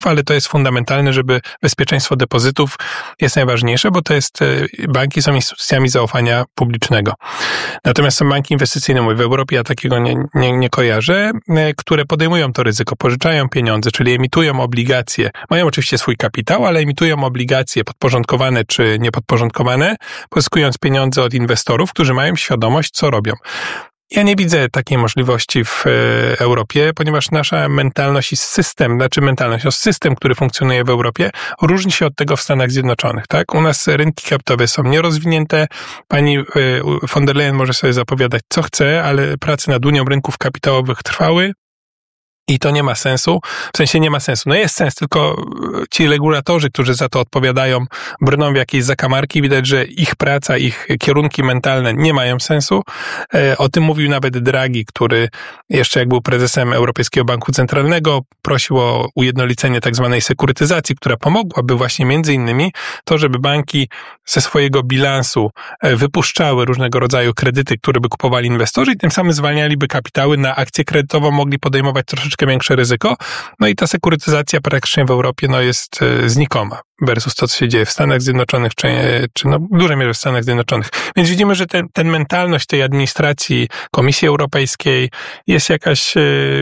ale to jest fundamentalne, żeby bezpieczeństwo depozytów jest najważniejsze, bo to jest, banki są instytucjami zaufania publicznego. Natomiast są banki inwestycyjne, mówię, w Europie ja takiego nie kojarzę, które podejmują to ryzyko, pożyczają pieniądze, czyli emitują obligacje, mają oczywiście swój kapitał, ale emitują obligacje podporządkowane czy niepodporządkowane, pozyskując pieniądze od inwestorów, którzy mają świadomość, co robią. Ja nie widzę takiej możliwości w Europie, ponieważ nasza mentalność i system, który funkcjonuje w Europie, różni się od tego w Stanach Zjednoczonych, tak? U nas rynki kapitałowe są nierozwinięte. Pani von der Leyen może sobie zapowiadać, co chce, ale prace nad Unią Rynków Kapitałowych trwały. I to nie ma sensu. W sensie nie ma sensu. No jest sens, tylko ci regulatorzy, którzy za to odpowiadają, brną w jakieś zakamarki. Widać, że ich praca, ich kierunki mentalne nie mają sensu. O tym mówił nawet Draghi, który jeszcze jak był prezesem Europejskiego Banku Centralnego, prosił o ujednolicenie tak zwanej sekurytyzacji, która pomogłaby właśnie między innymi to, żeby banki ze swojego bilansu wypuszczały różnego rodzaju kredyty, które by kupowali inwestorzy i tym samym zwalnialiby kapitały na akcję kredytową, mogli podejmować troszeczkę większe ryzyko. No i ta sekurytyzacja praktycznie w Europie jest znikoma versus to, co się dzieje w Stanach Zjednoczonych, czy w dużej mierze w Stanach Zjednoczonych. Więc widzimy, że ten mentalność tej administracji Komisji Europejskiej jest jakaś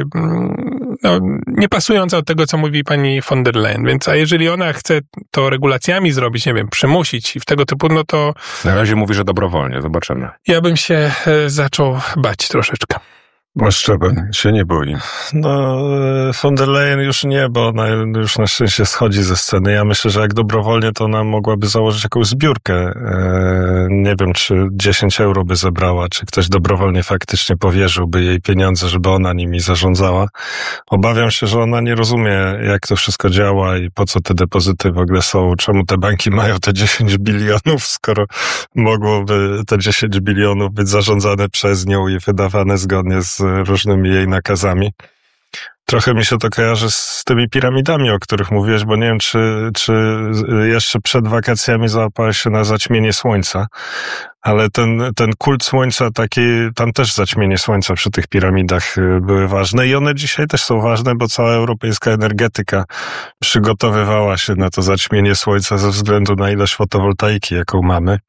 niepasująca do tego, co mówi pani von der Leyen. Więc a jeżeli ona chce to regulacjami zrobić, nie wiem, przymusić i w tego typu, no to... Na razie mówi, że dobrowolnie, zobaczymy. Ja bym się zaczął bać troszeczkę. Szczepan się nie boi. No, von der Leyen już nie, bo ona już na szczęście schodzi ze sceny. Ja myślę, że jak dobrowolnie, to ona mogłaby założyć jakąś zbiórkę. Nie wiem, czy 10 euro by zebrała, czy ktoś dobrowolnie faktycznie powierzyłby jej pieniądze, żeby ona nimi zarządzała. Obawiam się, że ona nie rozumie, jak to wszystko działa i po co te depozyty w ogóle są, czemu te banki mają te 10 bilionów, skoro mogłoby te 10 bilionów być zarządzane przez nią i wydawane zgodnie z różnymi jej nakazami. Trochę mi się to kojarzy z tymi piramidami, o których mówiłeś, bo nie wiem, czy jeszcze przed wakacjami załapałeś się na zaćmienie słońca, ale ten kult słońca, tam też zaćmienie słońca przy tych piramidach były ważne i one dzisiaj też są ważne, bo cała europejska energetyka przygotowywała się na to zaćmienie słońca ze względu na ilość fotowoltaiki, jaką mamy.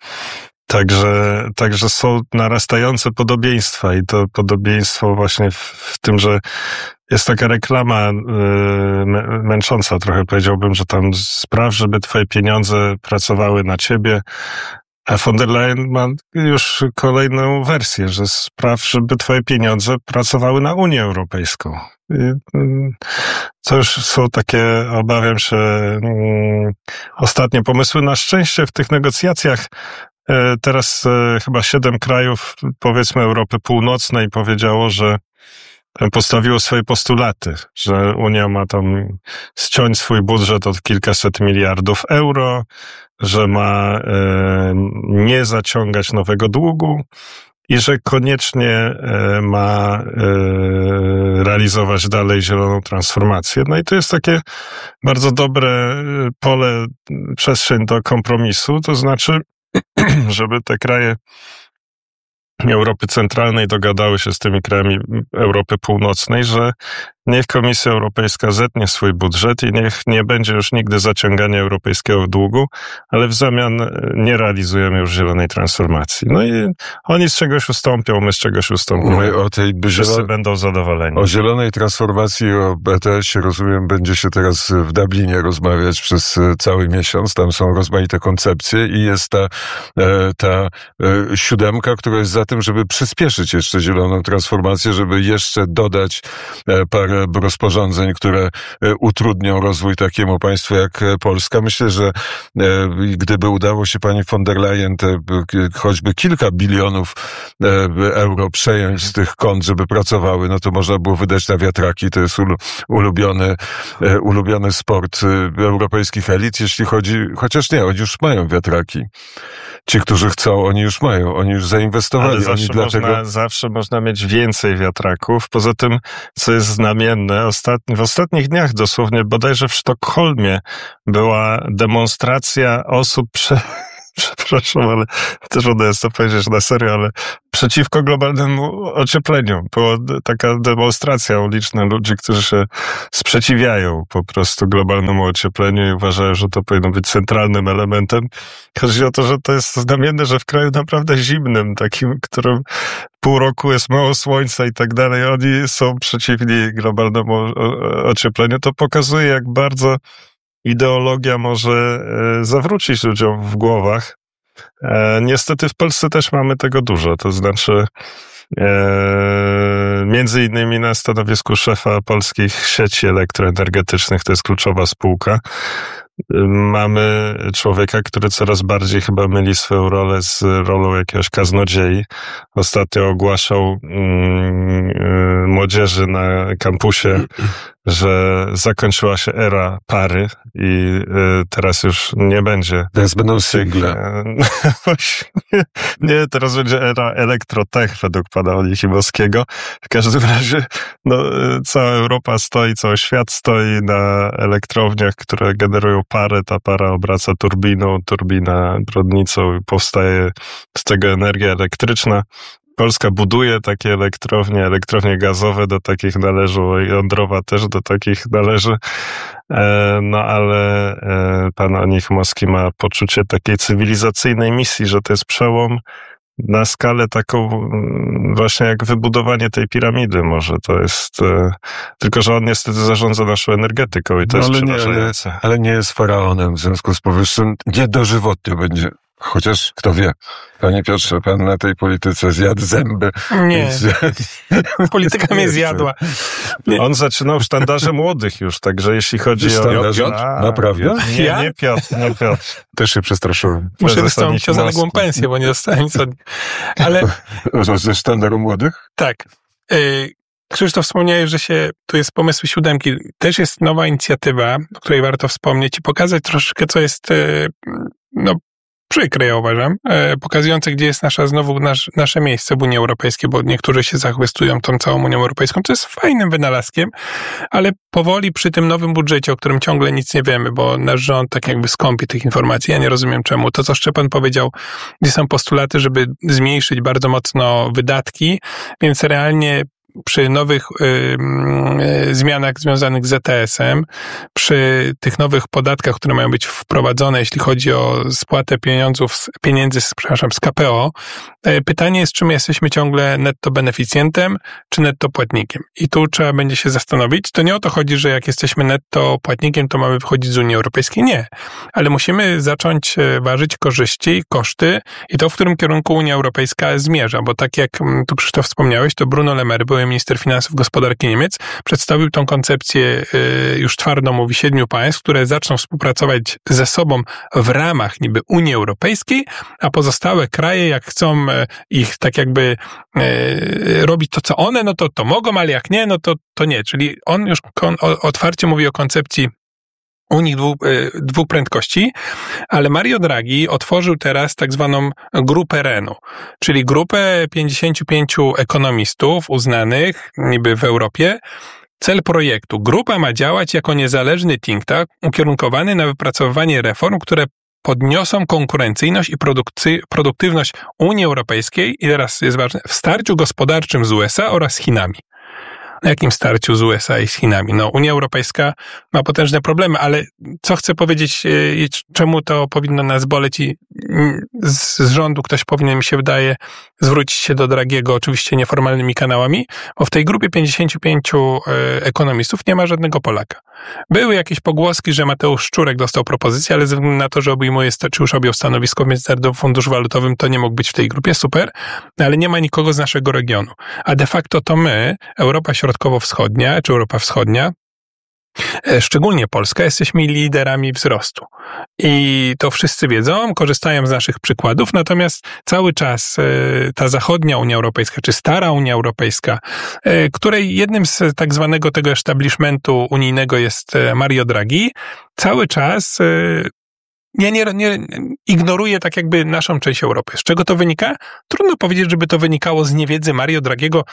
Także są narastające podobieństwa i to podobieństwo właśnie w tym, że jest taka reklama męcząca trochę, powiedziałbym, że tam spraw, żeby twoje pieniądze pracowały na ciebie, a von der Leyen ma już kolejną wersję, że spraw, żeby twoje pieniądze pracowały na Unię Europejską. To już są takie, obawiam się, ostatnie pomysły. Na szczęście w tych negocjacjach teraz chyba 7 krajów, powiedzmy Europy Północnej, powiedziało, że postawiło swoje postulaty, że Unia ma tam ściąć swój budżet od kilkaset miliardów euro, że ma nie zaciągać nowego długu i że koniecznie ma realizować dalej zieloną transformację. No i to jest takie bardzo dobre pole, przestrzeń do kompromisu, to znaczy, żeby te kraje Europy Centralnej dogadały się z tymi krajami Europy Północnej, że niech Komisja Europejska zetnie swój budżet i niech nie będzie już nigdy zaciągania europejskiego długu, ale w zamian nie realizujemy już zielonej transformacji. No i oni z czegoś ustąpią, my z czegoś ustąpimy. Wszyscy będą zadowoleni. O zielonej transformacji, o BTS-ie, rozumiem, będzie się teraz w Dublinie rozmawiać przez cały miesiąc. Tam są rozmaite koncepcje i jest ta 7, która jest za tym, żeby przyspieszyć jeszcze zieloną transformację, żeby jeszcze dodać parę rozporządzeń, które utrudnią rozwój takiemu państwu jak Polska. Myślę, że gdyby udało się pani von der Leyen te choćby kilka bilionów euro przejąć z tych kont, żeby pracowały, no to można było wydać na wiatraki. To jest ulubiony sport europejskich elit, jeśli chodzi, chociaż nie, oni już mają wiatraki. Ci, którzy chcą, oni już mają, oni już zainwestowali. Ale zawsze można mieć więcej wiatraków. Poza tym, co jest znamienne, w ostatnich dniach dosłownie, bodajże w Sztokholmie była demonstracja osób przepraszam, ale też jest to powiedzieć na serio, ale przeciwko globalnemu ociepleniu. Była taka demonstracja uliczna ludzi, którzy się sprzeciwiają po prostu globalnemu ociepleniu i uważają, że to powinno być centralnym elementem. Chodzi o to, że to jest znamienne, że w kraju naprawdę zimnym, takim, którym pół roku jest mało słońca i tak dalej, oni są przeciwni globalnemu ociepleniu. To pokazuje, jak bardzo ideologia może zawrócić ludziom w głowach. Niestety w Polsce też mamy tego dużo, to znaczy między innymi na stanowisku szefa polskich sieci elektroenergetycznych, to jest kluczowa spółka, mamy człowieka, który coraz bardziej chyba myli swoją rolę z rolą jakiegoś kaznodziei. Ostatnio ogłaszał młodzieży na kampusie, że zakończyła się era pary i teraz już nie będzie. Teraz będą single. Nie, teraz będzie era elektrotech według pana Onichimowskiego. W każdym razie cała Europa stoi, cały świat stoi na elektrowniach, które generują parę. Ta para obraca turbiną, turbina prądnicą i powstaje z tego energia elektryczna. Polska buduje takie elektrownie gazowe, do takich należą, jądrowa też do takich należy, ale pan Onichimowski ma poczucie takiej cywilizacyjnej misji, że to jest przełom na skalę taką właśnie jak wybudowanie tej piramidy może. To jest tylko, że on niestety zarządza naszą energetyką i to jest przerażające. Ale nie jest faraonem, w związku z powyższym niedożywotnie będzie. Chociaż, kto wie, panie Piotrze, pan na tej polityce zjadł zęby. Nie, polityka mnie zjadła. Nie. On zaczynał w sztandarze młodych już, także jeśli chodzi o... Piotr? Naprawdę? Nie Piotr. Też się przestraszyłem. Muszę dostać za zaległą pensję, bo nie dostałem nic od... Ale... Ze sztandaru młodych? Tak. Krzysztof, wspomniałeś, że tu jest pomysły siódemki. Też jest nowa inicjatywa, o której warto wspomnieć i pokazać troszeczkę, co jest przykre, ja uważam, pokazujące, gdzie jest nasze miejsce w Unii Europejskiej, bo niektórzy się zachwystują tą całą Unią Europejską, co jest fajnym wynalazkiem, ale powoli przy tym nowym budżecie, o którym ciągle nic nie wiemy, bo nasz rząd tak jakby skąpi tych informacji, ja nie rozumiem czemu. To, co Szczepan powiedział, gdzie są postulaty, żeby zmniejszyć bardzo mocno wydatki, więc realnie przy nowych zmianach związanych z ETS-em, przy tych nowych podatkach, które mają być wprowadzone, jeśli chodzi o spłatę pieniędzy z KPO, pytanie jest, czy my jesteśmy ciągle netto beneficjentem, czy netto płatnikiem. I tu trzeba będzie się zastanowić. To nie o to chodzi, że jak jesteśmy netto płatnikiem, to mamy wychodzić z Unii Europejskiej. Nie. Ale musimy zacząć ważyć korzyści, koszty i to, w którym kierunku Unia Europejska zmierza, bo tak jak tu Krzysztof wspomniałeś, to Bruno Le Maire, były minister finansów gospodarki Niemiec, przedstawił tą koncepcję już twardo, mówi 7 państw, które zaczną współpracować ze sobą w ramach niby Unii Europejskiej, a pozostałe kraje, jak chcą ich tak jakby robić to, co one, no to mogą, ale jak nie, no to nie. Czyli on już otwarcie mówi o koncepcji Unii dwóch prędkości, ale Mario Draghi otworzył teraz tak zwaną grupę Renu, czyli grupę 55 ekonomistów uznanych niby w Europie. Cel projektu. Grupa ma działać jako niezależny think tank ukierunkowany na wypracowywanie reform, które podniosą konkurencyjność i produktywność Unii Europejskiej i teraz jest ważne, w starciu gospodarczym z USA oraz Chinami. Na jakim starciu z USA i z Chinami? Unia Europejska ma potężne problemy, ale co chcę powiedzieć, czemu to powinno nas boleć i z rządu ktoś powinien, mi się wydaje, zwrócić się do Draghiego, oczywiście nieformalnymi kanałami, bo w tej grupie 55 ekonomistów nie ma żadnego Polaka. Były jakieś pogłoski, że Mateusz Szczurek dostał propozycję, ale ze względu na to, że czy już objął stanowisko w Międzynarodowym Funduszu Walutowym, to nie mógł być w tej grupie, super, ale nie ma nikogo z naszego regionu. A de facto to my, Europa Środkowo-Wschodnia, czy Europa Wschodnia, szczególnie Polska, jesteśmy liderami wzrostu. I to wszyscy wiedzą, korzystają z naszych przykładów, natomiast cały czas ta zachodnia Unia Europejska, czy stara Unia Europejska, której jednym z tak zwanego tego establishmentu unijnego jest Mario Draghi, cały czas nie ignoruje tak jakby naszą część Europy. Z czego to wynika? Trudno powiedzieć, żeby to wynikało z niewiedzy Mario Draghiego.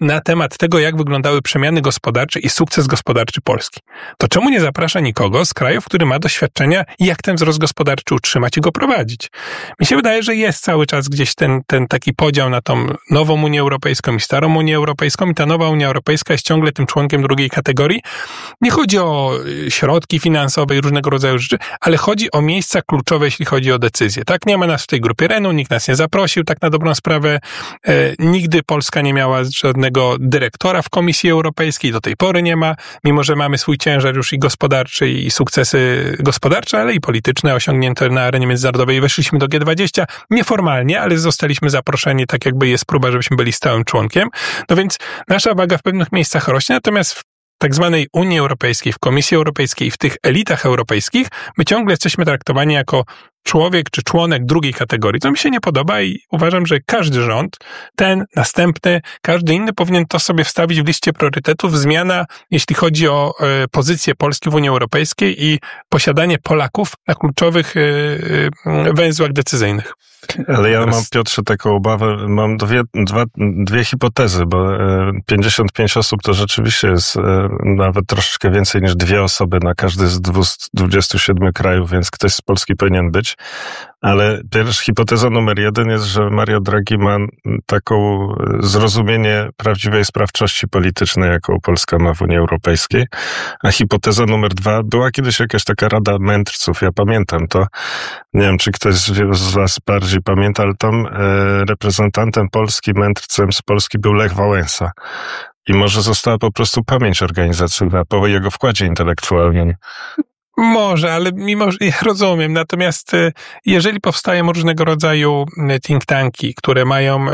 na temat tego, jak wyglądały przemiany gospodarcze i sukces gospodarczy Polski. To czemu nie zaprasza nikogo z krajów, który ma doświadczenia, jak ten wzrost gospodarczy utrzymać i go prowadzić? Mi się wydaje, że jest cały czas gdzieś ten taki podział na tą nową Unię Europejską i starą Unię Europejską i ta nowa Unia Europejska jest ciągle tym członkiem drugiej kategorii. Nie chodzi o środki finansowe i różnego rodzaju rzeczy, ale chodzi o miejsca kluczowe, jeśli chodzi o decyzje. Tak, nie ma nas w tej grupie Renu, nikt nas nie zaprosił, tak na dobrą sprawę. Nigdy Polska nie miała żadnego dyrektora w Komisji Europejskiej, do tej pory nie ma, mimo że mamy swój ciężar już i gospodarczy, i sukcesy gospodarcze, ale i polityczne osiągnięte na arenie międzynarodowej. Weszliśmy do G20 nieformalnie, ale zostaliśmy zaproszeni, tak jakby jest próba, żebyśmy byli stałym członkiem. No więc nasza waga w pewnych miejscach rośnie, natomiast w tak zwanej Unii Europejskiej, w Komisji Europejskiej, w tych elitach europejskich, my ciągle jesteśmy traktowani jako człowiek czy członek drugiej kategorii. To mi się nie podoba i uważam, że każdy rząd, ten, następny, każdy inny powinien to sobie wstawić w liście priorytetów. Zmiana, jeśli chodzi o pozycję Polski w Unii Europejskiej i posiadanie Polaków na kluczowych węzłach decyzyjnych. Ale ja mam, Piotrze, taką obawę, mam dwie hipotezy, bo 55 osób to rzeczywiście jest nawet troszeczkę więcej niż 2 osoby na każdy z 27 krajów, więc ktoś z Polski powinien być. Ale hipoteza numer 1 jest, że Mario Draghi ma taką zrozumienie prawdziwej sprawczości politycznej, jaką Polska ma w Unii Europejskiej. A hipoteza numer 2, była kiedyś jakaś taka rada mędrców, ja pamiętam to. Nie wiem, czy ktoś z was bardziej pamięta, ale tam reprezentantem Polski, mędrcem z Polski był Lech Wałęsa. I może została po prostu pamięć organizacyjna po jego wkładzie intelektualnym. Może, ale ja rozumiem. Natomiast jeżeli powstają różnego rodzaju think tanki, które mają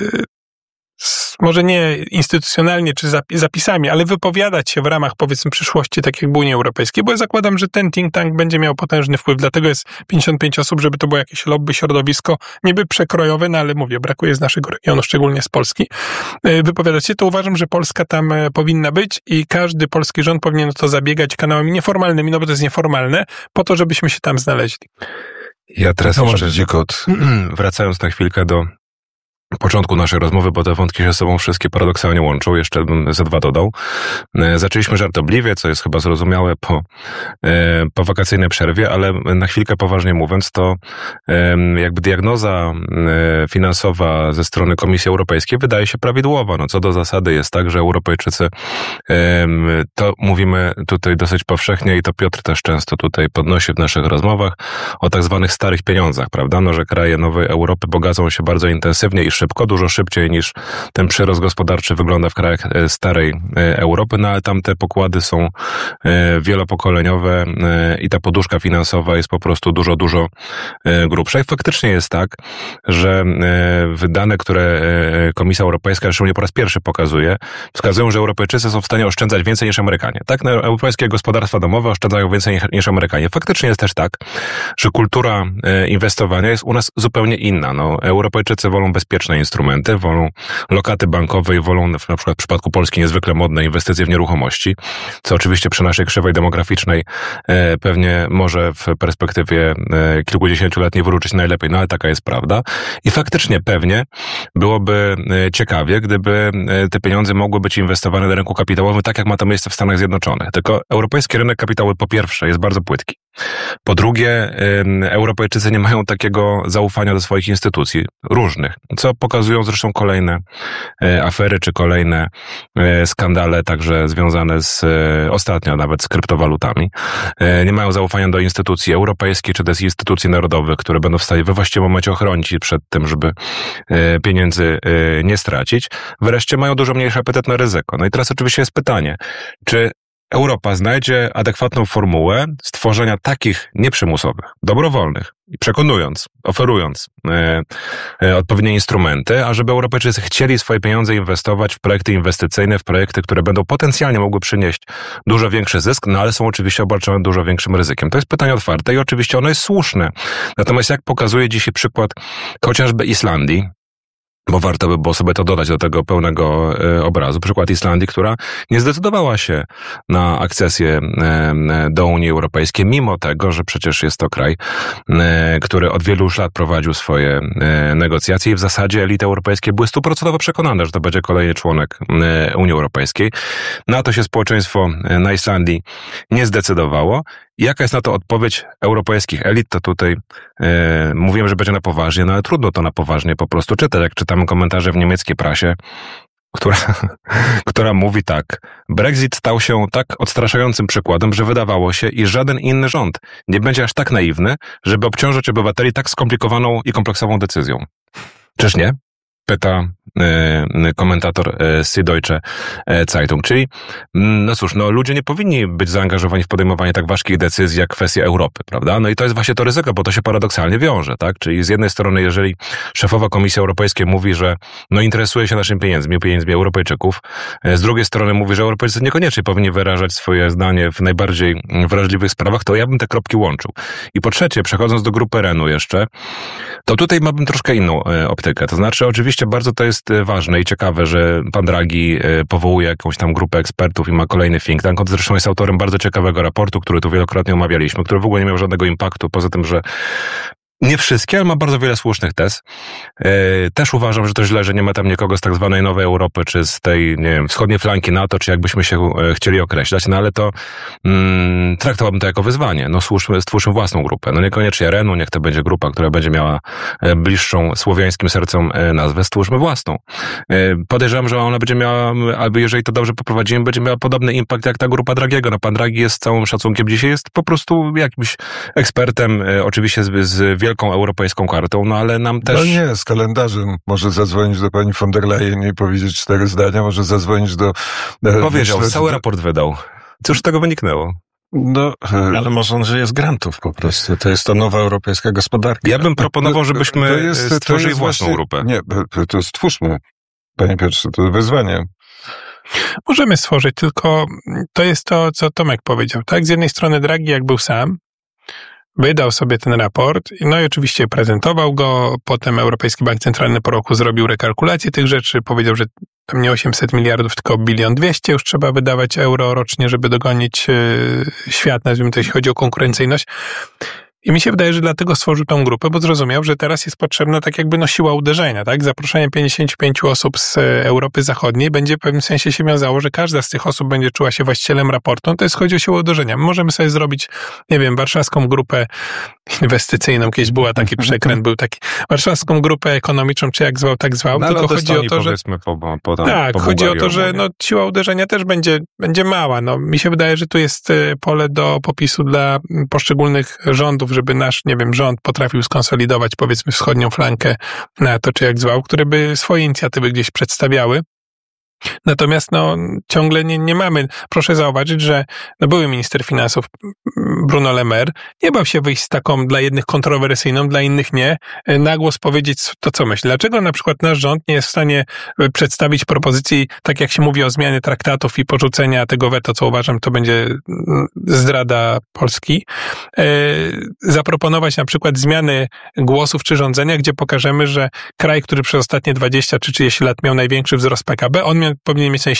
może nie instytucjonalnie czy zapisami, ale wypowiadać się w ramach, powiedzmy, przyszłości, tak jak w Unii Europejskiej, bo ja zakładam, że ten think tank będzie miał potężny wpływ, dlatego jest 55 osób, żeby to było jakieś lobby, środowisko, niby przekrojowe, no ale mówię, brakuje z naszego regionu, szczególnie z Polski, wypowiadać się, to uważam, że Polska tam powinna być i każdy polski rząd powinien o to zabiegać kanałami nieformalnymi, no bo to jest nieformalne, po to, żebyśmy się tam znaleźli. Ja teraz wracając na chwilkę do początku naszej rozmowy, bo te wątki się ze sobą wszystkie paradoksalnie łączą, jeszcze bym ze 2 dodał. Zaczęliśmy żartobliwie, co jest chyba zrozumiałe po wakacyjnej przerwie, ale na chwilkę poważnie mówiąc, to jakby diagnoza finansowa ze strony Komisji Europejskiej wydaje się prawidłowa. No, co do zasady jest tak, że Europejczycy, to mówimy tutaj dosyć powszechnie i to Piotr też często tutaj podnosi w naszych rozmowach o tak zwanych starych pieniądzach, prawda? No, że kraje nowej Europy bogacą się bardzo intensywnie i szybko, dużo szybciej niż ten przyrost gospodarczy wygląda w krajach starej Europy, no ale tam te pokłady są wielopokoleniowe i ta poduszka finansowa jest po prostu dużo grubsza. I faktycznie jest tak, że dane, które Komisja Europejska, zresztą nie po raz pierwszy pokazuje, wskazują, że Europejczycy są w stanie oszczędzać więcej niż Amerykanie. Tak, europejskie gospodarstwa domowe oszczędzają więcej niż Amerykanie. Faktycznie jest też tak, że kultura inwestowania jest u nas zupełnie inna. No, Europejczycy wolą bezpieczne instrumenty, wolą lokaty bankowe i wolą na przykład w przypadku Polski niezwykle modne inwestycje w nieruchomości, co oczywiście przy naszej krzywej demograficznej pewnie może w perspektywie kilkudziesięciu lat nie wrócić najlepiej, no ale taka jest prawda. I faktycznie pewnie byłoby ciekawie, gdyby te pieniądze mogły być inwestowane na rynku kapitałowym, tak jak ma to miejsce w Stanach Zjednoczonych. Tylko europejski rynek kapitałowy po pierwsze jest bardzo płytki. Po drugie, Europejczycy nie mają takiego zaufania do swoich instytucji, różnych, co pokazują zresztą kolejne afery, czy kolejne skandale, także związane z, ostatnio nawet z kryptowalutami. Nie mają zaufania do instytucji europejskich, czy też instytucji narodowych, które będą w stanie we właściwym momencie ochronić przed tym, żeby pieniędzy nie stracić. Wreszcie mają dużo mniejszy apetyt na ryzyko. No i teraz oczywiście jest pytanie, czy Europa znajdzie adekwatną formułę stworzenia takich nieprzymusowych, dobrowolnych i przekonując, oferując odpowiednie instrumenty, ażeby Europejczycy chcieli swoje pieniądze inwestować w projekty inwestycyjne, w projekty, które będą potencjalnie mogły przynieść dużo większy zysk, no ale są oczywiście obarczone dużo większym ryzykiem. To jest pytanie otwarte i oczywiście ono jest słuszne. Natomiast jak pokazuje dzisiaj przykład chociażby Islandii, bo warto by było sobie to dodać do tego pełnego obrazu. Przykład Islandii, która nie zdecydowała się na akcesję do Unii Europejskiej, mimo tego, że przecież jest to kraj, który od wielu już lat prowadził swoje negocjacje i w zasadzie elity europejskie były 100% przekonane, że to będzie kolejny członek Unii Europejskiej. Na to się społeczeństwo na Islandii nie zdecydowało. Jaka jest na to odpowiedź europejskich elit? To tutaj mówiłem, że będzie na poważnie, no ale trudno to na poważnie po prostu czytać. Jak czytamy komentarze w niemieckiej prasie, która mówi tak: Brexit stał się tak odstraszającym przykładem, że wydawało się, iż żaden inny rząd nie będzie aż tak naiwny, żeby obciążać obywateli tak skomplikowaną i kompleksową decyzją. Czyż nie? Pyta komentator Süddeutsche Zeitung. Czyli, no cóż, ludzie nie powinni być zaangażowani w podejmowanie tak ważkich decyzji jak kwestia Europy, prawda? No i to jest właśnie to ryzyko, bo to się paradoksalnie wiąże, tak? Czyli z jednej strony, jeżeli szefowa Komisji Europejskiej mówi, że interesuje się naszymi pieniędzmi Europejczyków, z drugiej strony mówi, że Europejczycy niekoniecznie powinni wyrażać swoje zdanie w najbardziej wrażliwych sprawach, to ja bym te kropki łączył. I po trzecie, przechodząc do grupy Renu jeszcze, to tutaj małbym troszkę inną optykę. To znaczy, oczywiście bardzo to jest ważne i ciekawe, że pan Draghi powołuje jakąś tam grupę ekspertów i ma kolejny think tank. On zresztą jest autorem bardzo ciekawego raportu, który tu wielokrotnie omawialiśmy, który w ogóle nie miał żadnego impaktu, poza tym, że nie wszystkie, ale ma bardzo wiele słusznych tez. Też uważam, że to źle, że nie ma tam nikogo z tak zwanej Nowej Europy, czy z tej, nie wiem, wschodniej flanki NATO, czy jakbyśmy się chcieli określać, no ale to traktowałbym to jako wyzwanie. Stwórzmy własną grupę. Niekoniecznie Renu, niech to będzie grupa, która będzie miała bliższą słowiańskim sercom nazwę, stwórzmy własną. Podejrzewam, że ona będzie miała, albo jeżeli to dobrze poprowadzimy, będzie miała podobny impact jak ta grupa Draghiego. Pan Draghi jest, z całym szacunkiem dzisiaj, jest po prostu jakimś ekspertem, oczywiście z wielką europejską kartą, ale nam też... No nie, z kalendarzem. Może zadzwonić do pani von der Leyen i powiedzieć 4 zdania, może zadzwonić do... Powiedział, cały raport wydał. Cóż z tego wyniknęło? Ale może on żyje z grantów po prostu. To jest to nowa europejska gospodarka. Ja bym proponował, żebyśmy stworzyli własną grupę. Nie, to stwórzmy. Panie Piotrze, to wyzwanie. Możemy stworzyć, tylko to jest to, co Tomek powiedział. Tak, z jednej strony Draghi, jak był sam, wydał sobie ten raport, no i oczywiście prezentował go, potem Europejski Bank Centralny po roku zrobił rekalkulację tych rzeczy, powiedział, że tam nie 800 miliardów, tylko 1 200 000 już trzeba wydawać euro rocznie, żeby dogonić świat, nazwijmy to, jeśli chodzi o konkurencyjność. I mi się wydaje, że dlatego stworzył tą grupę, bo zrozumiał, że teraz jest potrzebna tak jakby siła uderzenia, tak? Zaproszenie 55 osób z Europy Zachodniej będzie w pewnym sensie się wiązało, że każda z tych osób będzie czuła się właścicielem raportu. To jest chodzi o siłę uderzenia. My możemy sobie zrobić, nie wiem, warszawską grupę inwestycyjną, kiedyś była taki przekręt, był taki, warszawską grupę ekonomiczną, czy jak zwał, tak zwał, tylko chodzi o to, że... chodzi o to, że siła uderzenia też będzie mała. Mi się wydaje, że tu jest pole do popisu dla poszczególnych rządów, żeby nasz, nie wiem, rząd potrafił skonsolidować, powiedzmy, wschodnią flankę NATO, czy jak zwał, które by swoje inicjatywy gdzieś przedstawiały. Natomiast ciągle nie mamy. Proszę zauważyć, że były minister finansów Bruno Le Maire nie bał się wyjść z taką dla jednych kontrowersyjną, dla innych nie, na głos powiedzieć to, co myśli. Dlaczego na przykład nasz rząd nie jest w stanie przedstawić propozycji, tak jak się mówi o zmianie traktatów i porzucenia tego weto, co uważam, to będzie zdrada Polski, zaproponować na przykład zmiany głosów czy rządzenia, gdzie pokażemy, że kraj, który przez ostatnie 20 czy 30 lat miał największy wzrost PKB, on powinien mieć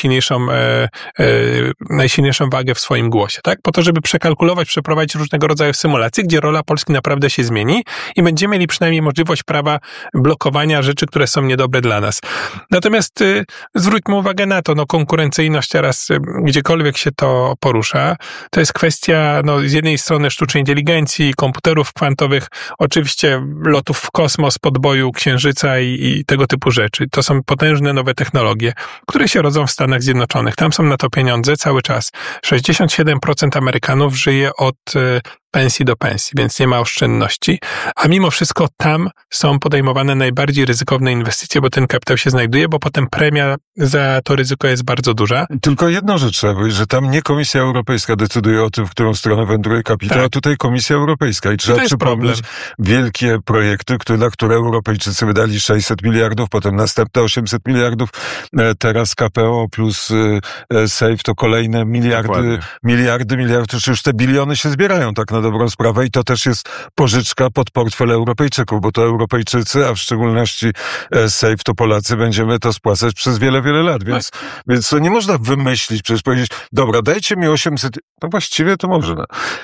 najsilniejszą wagę w swoim głosie, tak? Po to, żeby przekalkulować, przeprowadzić różnego rodzaju symulacje, gdzie rola Polski naprawdę się zmieni i będziemy mieli przynajmniej możliwość prawa blokowania rzeczy, które są niedobre dla nas. Natomiast zwróćmy uwagę na to, konkurencyjność teraz, gdziekolwiek się to porusza, to jest kwestia, z jednej strony sztucznej inteligencji, komputerów kwantowych, oczywiście lotów w kosmos, podboju Księżyca i tego typu rzeczy. To są potężne nowe technologie, które się rodzą w Stanach Zjednoczonych. Tam są na to pieniądze cały czas. 67% Amerykanów żyje od pensji do pensji, więc nie ma oszczędności, a mimo wszystko tam są podejmowane najbardziej ryzykowne inwestycje, bo ten kapitał się znajduje, bo potem premia za to ryzyko jest bardzo duża. Tylko jedną rzecz trzeba powiedzieć, że tam nie Komisja Europejska decyduje o tym, w którą stronę wędruje kapitał, a tutaj Komisja Europejska. I trzeba przypomnieć wielkie projekty, na które Europejczycy wydali 600 miliardów, potem następne 800 miliardów, teraz KPO plus SAFE to kolejne miliardy, czy już te biliony się zbierają tak na dobrą sprawę i to też jest pożyczka pod portfel Europejczyków, bo to Europejczycy, a w szczególności Safe to Polacy, będziemy to spłacać przez wiele, wiele lat, więc to nie można wymyślić, przecież powiedzieć, dobra, dajcie mi 800, no właściwie to można.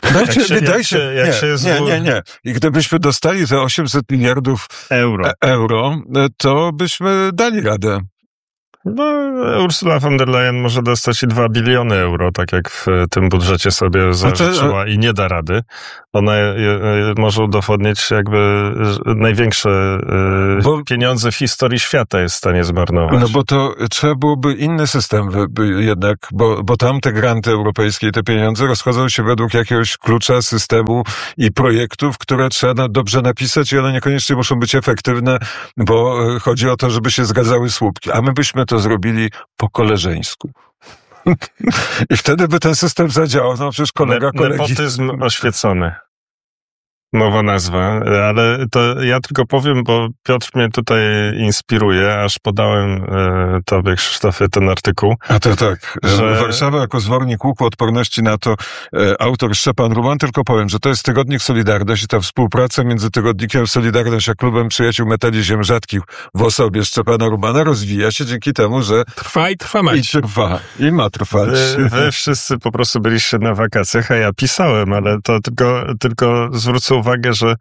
Nie. I gdybyśmy dostali te 800 miliardów euro, to byśmy dali radę. No, Ursula von der Leyen może dostać i 2 biliony euro, tak jak w tym budżecie sobie zażyczyła i nie da rady. Ona może udowodnić jakby największe pieniądze w historii świata jest w stanie zmarnować. No bo to trzeba byłoby inny system jednak, bo tam te granty europejskie, te pieniądze rozchodzą się według jakiegoś klucza, systemu i projektów, które trzeba dobrze napisać i one niekoniecznie muszą być efektywne, bo chodzi o to, żeby się zgadzały słupki. A my byśmy to zrobili po koleżeńsku. I wtedy by ten system zadziałał. No przecież kolegi... Nepotyzm oświecony. Nowa nazwa, ale to ja tylko powiem, bo Piotr mnie tutaj inspiruje, aż podałem tobie, Krzysztofie, ten artykuł. A to tak, że Warszawa jako zwornik łuku odporności na to, autor Szczepan Ruman, tylko powiem, że to jest tygodnik Solidarność i ta współpraca między tygodnikiem Solidarność a Klubem Przyjaciół Metali Ziem Rzadkich w osobie Szczepana Rumana rozwija się dzięki temu, że trwa i trwa mać. I ma trwać. Wy wszyscy po prostu byliście na wakacjach, a ja pisałem, ale to tylko zwrócę uwagę, że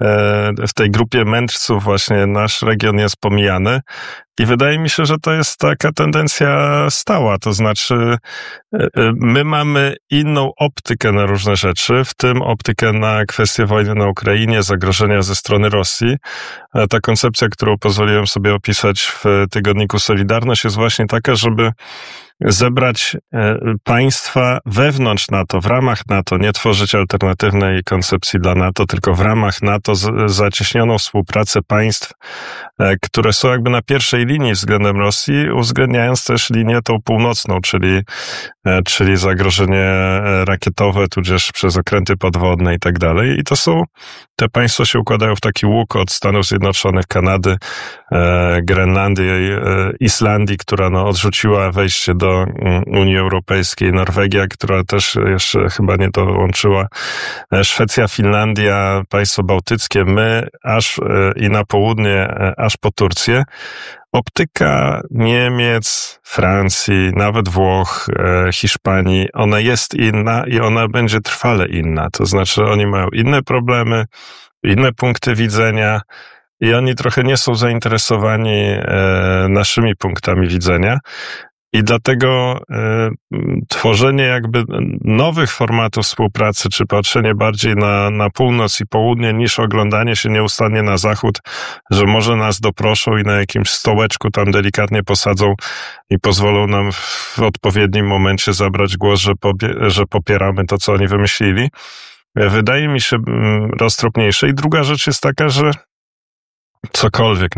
w tej grupie mędrców właśnie nasz region jest pomijany i wydaje mi się, że to jest taka tendencja stała, to znaczy my mamy inną optykę na różne rzeczy, w tym optykę na kwestię wojny na Ukrainie, zagrożenia ze strony Rosji. Ta koncepcja, którą pozwoliłem sobie opisać w tygodniku Solidarność, jest właśnie taka, żeby zebrać państwa wewnątrz NATO, w ramach NATO, nie tworzyć alternatywnej koncepcji dla NATO, tylko w ramach NATO zacieśnioną współpracę państw, które są jakby na pierwszej linii względem Rosji, uwzględniając też linię tą północną, czyli zagrożenie rakietowe, tudzież przez okręty podwodne i tak dalej. I te państwa się układają w taki łuk od Stanów Zjednoczonych, Kanady, Grenlandii, Islandii, która odrzuciła wejście do Unii Europejskiej, Norwegia, która też jeszcze chyba nie dołączyła, Szwecja, Finlandia, państwo bałtyckie, my aż i na południe, aż po Turcję. Optyka Niemiec, Francji, nawet Włoch, Hiszpanii, ona jest inna i ona będzie trwale inna. To znaczy oni mają inne problemy, inne punkty widzenia i oni trochę nie są zainteresowani naszymi punktami widzenia. I dlatego tworzenie jakby nowych formatów współpracy, czy patrzenie bardziej na północ i południe, niż oglądanie się nieustannie na zachód, że może nas doproszą i na jakimś stołeczku tam delikatnie posadzą i pozwolą nam w odpowiednim momencie zabrać głos, że popieramy to, co oni wymyślili, wydaje mi się roztropniejsze. I druga rzecz jest taka, że cokolwiek,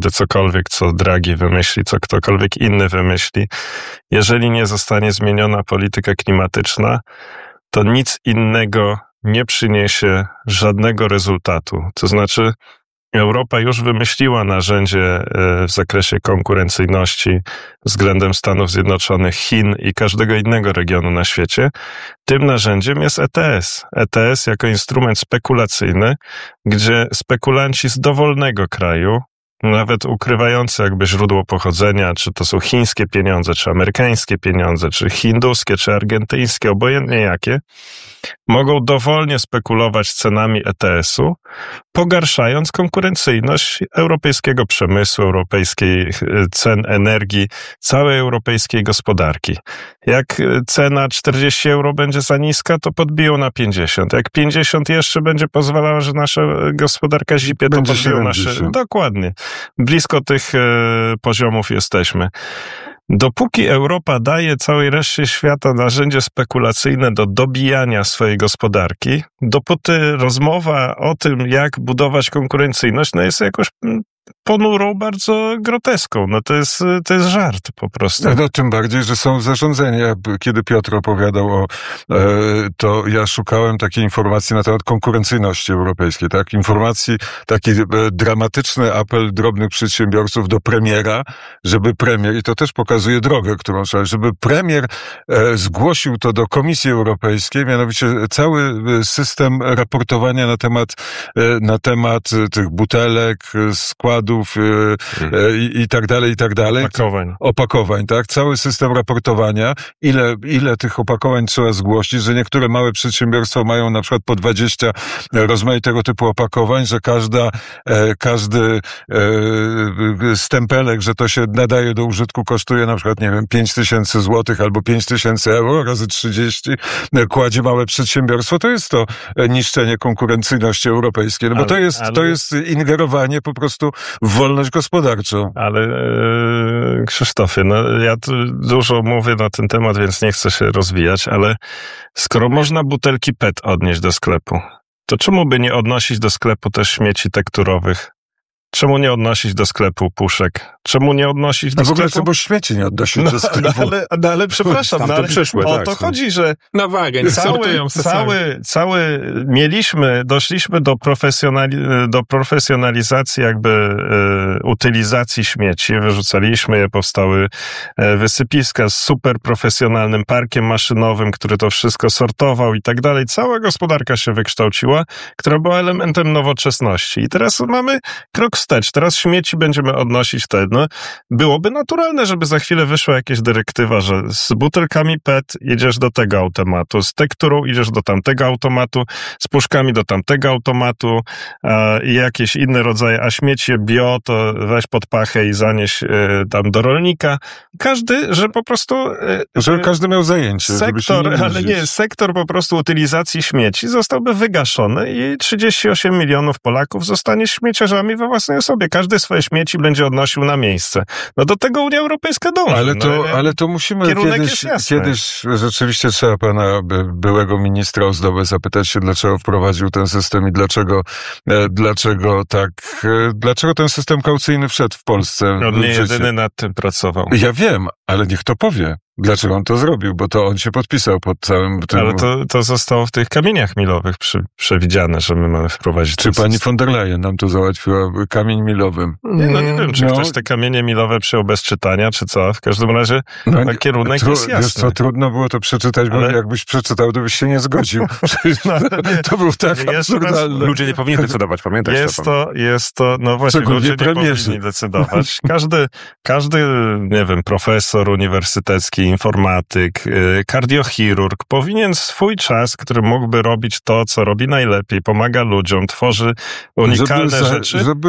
co Draghi wymyśli, co ktokolwiek inny wymyśli, jeżeli nie zostanie zmieniona polityka klimatyczna, to nic innego nie przyniesie żadnego rezultatu. To znaczy, Europa już wymyśliła narzędzie w zakresie konkurencyjności względem Stanów Zjednoczonych, Chin i każdego innego regionu na świecie. Tym narzędziem jest ETS. ETS jako instrument spekulacyjny, gdzie spekulanci z dowolnego kraju, nawet ukrywający jakby źródło pochodzenia, czy to są chińskie pieniądze, czy amerykańskie pieniądze, czy hinduskie, czy argentyńskie, obojętnie jakie, mogą dowolnie spekulować cenami ETS-u, pogarszając konkurencyjność europejskiego przemysłu, europejskiej cen energii, całej europejskiej gospodarki. Jak cena 40 euro będzie za niska, to podbiją na 50. Jak 50 jeszcze będzie pozwalała, że nasza gospodarka zipie, to podbiją nasze... Dokładnie. Blisko tych poziomów jesteśmy. Dopóki Europa daje całej reszcie świata narzędzie spekulacyjne do dobijania swojej gospodarki, dopóty rozmowa o tym, jak budować konkurencyjność, jest jakoś ponurą, bardzo groteską. No to jest żart po prostu. No tym bardziej, że są zarządzenia. Kiedy Piotr opowiadał to ja szukałem takiej informacji na temat konkurencyjności europejskiej, tak? Informacji, taki dramatyczny apel drobnych przedsiębiorców do premiera, żeby premier, i to też pokazuje drogę, którą trzeba, żeby premier zgłosił to do Komisji Europejskiej, mianowicie cały system raportowania na temat tych butelek, składów i tak dalej. Opakowań, tak? Cały system raportowania, ile tych opakowań trzeba zgłosić, że niektóre małe przedsiębiorstwa mają na przykład po 20 rozmaitego typu opakowań, że każdy stempelek, że to się nadaje do użytku, kosztuje na przykład, 5,000 złotych albo 5,000 euro razy 30, kładzie małe przedsiębiorstwo. To jest to niszczenie konkurencyjności europejskiej, no bo to jest ingerowanie po prostu w wolność gospodarczą. Ale Krzysztofie, ja dużo mówię na ten temat, więc nie chcę się rozwijać, ale skoro można butelki PET odnieść do sklepu, to czemu by nie odnosić do sklepu też śmieci tekturowych? Czemu nie odnosić do sklepu puszek? Czemu nie odnosić do sklepu? Bo śmieci nie odnosić do sklepu. Ale przepraszam, o to chodzi, że na wagę, doszliśmy do profesjonalizacji jakby utylizacji śmieci. Wyrzucaliśmy je, powstały wysypiska z super profesjonalnym parkiem maszynowym, który to wszystko sortował i tak dalej. Cała gospodarka się wykształciła, która była elementem nowoczesności. I teraz mamy krok wstecz. Teraz śmieci będziemy odnosić wtedy. Byłoby naturalne, żeby za chwilę wyszła jakaś dyrektywa, że z butelkami PET idziesz do tego automatu, z tekturą idziesz do tamtego automatu, z puszkami do tamtego automatu i jakieś inne rodzaje, a śmiecie bio to weź pod pachę i zanieś tam do rolnika. Że po prostu... Żeby każdy miał zajęcie. Sektor po prostu utylizacji śmieci zostałby wygaszony i 38 milionów Polaków zostanie śmieciarzami we własnej osobie. Każdy swoje śmieci będzie odnosił na miejsce. No do tego Unia Europejska dąży. Ale to musimy kiedyś rzeczywiście trzeba pana byłego ministra Ozdobę zapytać się, dlaczego wprowadził ten system i dlaczego ten system kaucyjny wszedł w Polsce. On nie jedyny nad tym pracował. Ja wiem, ale niech to powie. Dlaczego on to zrobił? Bo to on się podpisał pod całym tym... Ale to zostało w tych kamieniach milowych przewidziane, że my mamy wprowadzić... Czy pani von der Leyen nam to załatwiła kamień milowym? Nie wiem, czy ktoś te kamienie milowe przyjął bez czytania, czy co. W każdym razie kierunek jest jasny. Wiesz co, trudno było to przeczytać, bo jakbyś przeczytał, to byś się nie zgodził. To był tak absurdalny. Ludzie nie powinni decydować, pamiętaj. Jest to, no właśnie, ludzie nie powinni decydować. Każdy, nie wiem, profesor uniwersytecki, informatyk, kardiochirurg powinien swój czas, który mógłby robić to, co robi najlepiej, pomaga ludziom, tworzy unikalne rzeczy. Żeby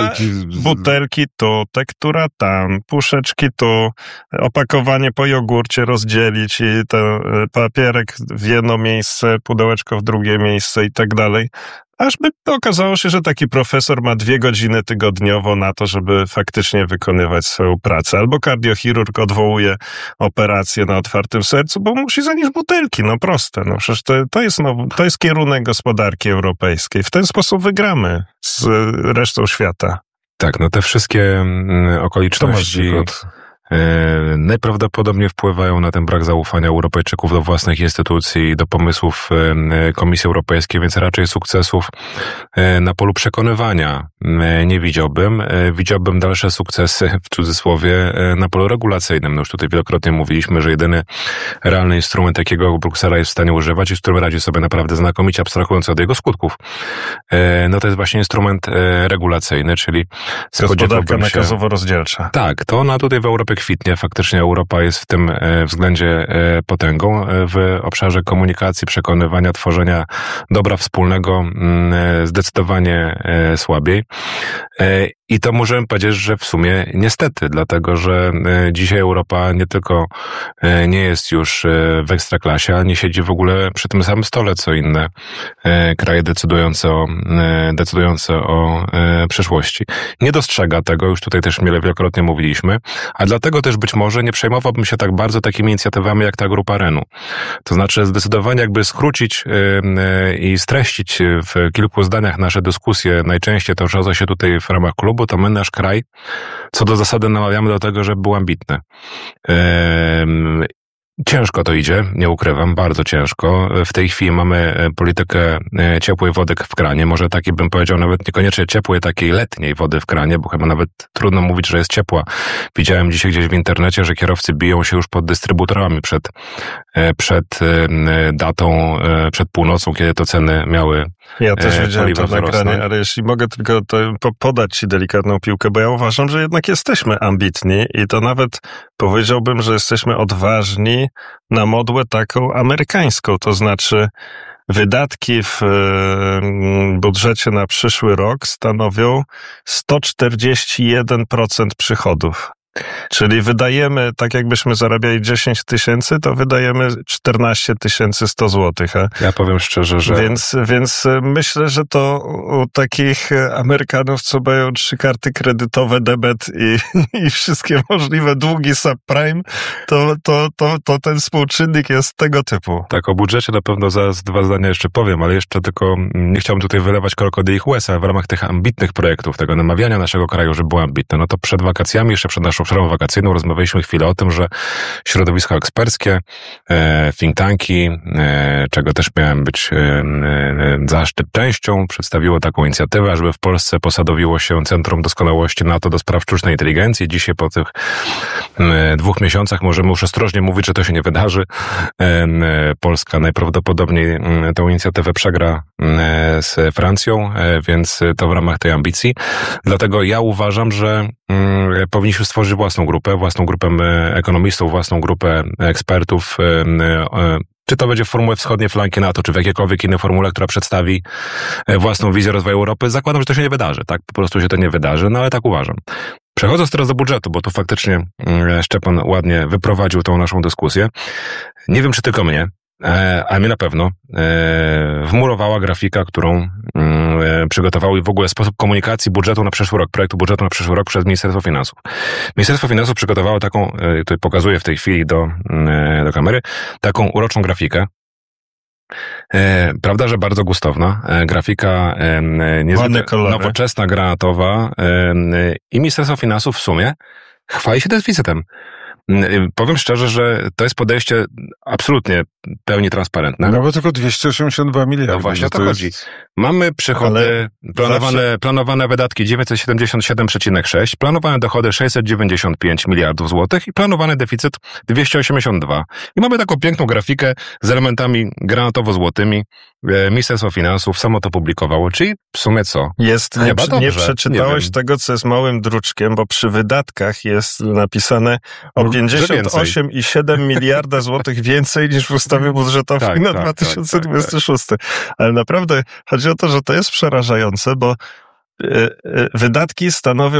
butelki tu, tektura tam, puszeczki tu, opakowanie po jogurcie rozdzielić i ten papierek w jedno miejsce, pudełeczko w drugie miejsce i tak dalej. Aż by okazało się, że taki profesor ma 2 godziny tygodniowo na to, żeby faktycznie wykonywać swoją pracę. Albo kardiochirurg odwołuje operację na otwartym sercu, bo musi zanieść butelki. No proste. No przecież to jest kierunek gospodarki europejskiej. W ten sposób wygramy z resztą świata. Tak, no te wszystkie okoliczności najprawdopodobniej wpływają na ten brak zaufania Europejczyków do własnych instytucji i do pomysłów Komisji Europejskiej, więc raczej sukcesów na polu przekonywania nie widziałbym. Widziałbym dalsze sukcesy, w cudzysłowie, na polu regulacyjnym. No już tutaj wielokrotnie mówiliśmy, że jedyny realny instrument, jakiego Bruksela jest w stanie używać i z którym radzi sobie naprawdę znakomicie, abstrahując od jego skutków, no to jest właśnie instrument regulacyjny, czyli gospodarka nakazowo-rozdzielcza. Tak, to ona tutaj w Europie kwitnie. Faktycznie Europa jest w tym względzie potęgą. W obszarze komunikacji, przekonywania, tworzenia dobra wspólnego zdecydowanie słabiej. I to możemy powiedzieć, że w sumie niestety, dlatego że dzisiaj Europa nie tylko nie jest już w ekstraklasie, ale nie siedzi w ogóle przy tym samym stole, co inne kraje decydujące o przyszłości. Nie dostrzega tego, już tutaj też wielokrotnie mówiliśmy, a dlatego też być może nie przejmowałbym się tak bardzo takimi inicjatywami jak ta Grupa Renu. To znaczy zdecydowanie jakby skrócić i streścić w kilku zdaniach nasze dyskusje, najczęściej toczące się tutaj w ramach klubu, bo to my, nasz kraj, co do zasady namawiamy do tego, żeby był ambitny. Ciężko to idzie, nie ukrywam, bardzo ciężko. W tej chwili mamy politykę ciepłej wody w kranie, może takiej bym powiedział nawet niekoniecznie ciepłej, takiej letniej wody w kranie, bo chyba nawet trudno mówić, że jest ciepła. Widziałem dzisiaj gdzieś w internecie, że kierowcy biją się już pod dystrybutorami przed datą, przed północą, kiedy to ceny miały Ja też widziałem to wzrosnąć. nagranie, ale jeśli mogę tylko podać ci delikatną piłkę, bo ja uważam, że jednak jesteśmy ambitni i to nawet powiedziałbym, że jesteśmy odważni na modłę taką amerykańską, to znaczy wydatki w budżecie na przyszły rok stanowią 141% przychodów. Czyli wydajemy, tak jakbyśmy zarabiali 10 000, to wydajemy 14 100 złotych. Ja powiem szczerze, że... Więc myślę, że to u takich Amerykanów, co mają 3 karty kredytowe, debet i wszystkie możliwe długi subprime, to ten współczynnik jest tego typu. Tak, o budżecie na pewno zaraz 2 zdania jeszcze powiem, ale jeszcze tylko nie chciałbym tutaj wylewać krokodylich łez, a w ramach tych ambitnych projektów, tego namawiania naszego kraju, żeby było ambitne, no to przed wakacjami, jeszcze przed naszą przerwą wakacyjną rozmawialiśmy chwilę o tym, że środowiska eksperckie, think tanki, czego też miałem być zaszczyt częścią, przedstawiło taką inicjatywę, żeby w Polsce posadowiło się Centrum Doskonałości NATO do spraw sztucznej inteligencji. Dzisiaj po tych 2 miesiącach możemy już ostrożnie mówić, że to się nie wydarzy. Polska najprawdopodobniej tę inicjatywę przegra z Francją, więc to w ramach tej ambicji. Dlatego ja uważam, że powinniśmy stworzyć własną grupę ekonomistów, własną grupę ekspertów, czy to będzie w formule wschodniej flanki NATO, czy w jakiejkolwiek innej formule, która przedstawi własną wizję rozwoju Europy. Zakładam, że to się nie wydarzy, tak? Po prostu się to nie wydarzy, no ale tak uważam. Przechodząc teraz do budżetu, bo tu faktycznie Szczepan ładnie wyprowadził tą naszą dyskusję. Nie wiem, czy tylko mnie, a mnie na pewno wmurowała grafika, którą przygotowało i w ogóle sposób komunikacji budżetu na przyszły rok, projektu budżetu na przyszły rok przez Ministerstwo Finansów. Ministerstwo Finansów przygotowało taką, tutaj pokazuję w tej chwili do kamery, taką uroczą grafikę. Prawda, że bardzo gustowna. Grafika niezwykle nowoczesna, granatowa i Ministerstwo Finansów w sumie chwali się deficytem. Powiem szczerze, że to jest podejście absolutnie pełni transparentne. No bo tylko 282 miliardy. No właśnie o to chodzi. Mamy przychody, planowane wydatki 977,6, planowane dochody 695 miliardów złotych i planowany deficyt 282. I mamy taką piękną grafikę z elementami granatowo-złotymi. Ministerstwo Finansów samo to publikowało, czyli w sumie co? Nie przeczytałeś tego, co jest małym druczkiem, bo przy wydatkach jest napisane o 58,7 miliarda złotych więcej niż w ustawie budżetowej na 2026. Ale naprawdę chodzi o to, że to jest przerażające, bo wydatki stanowią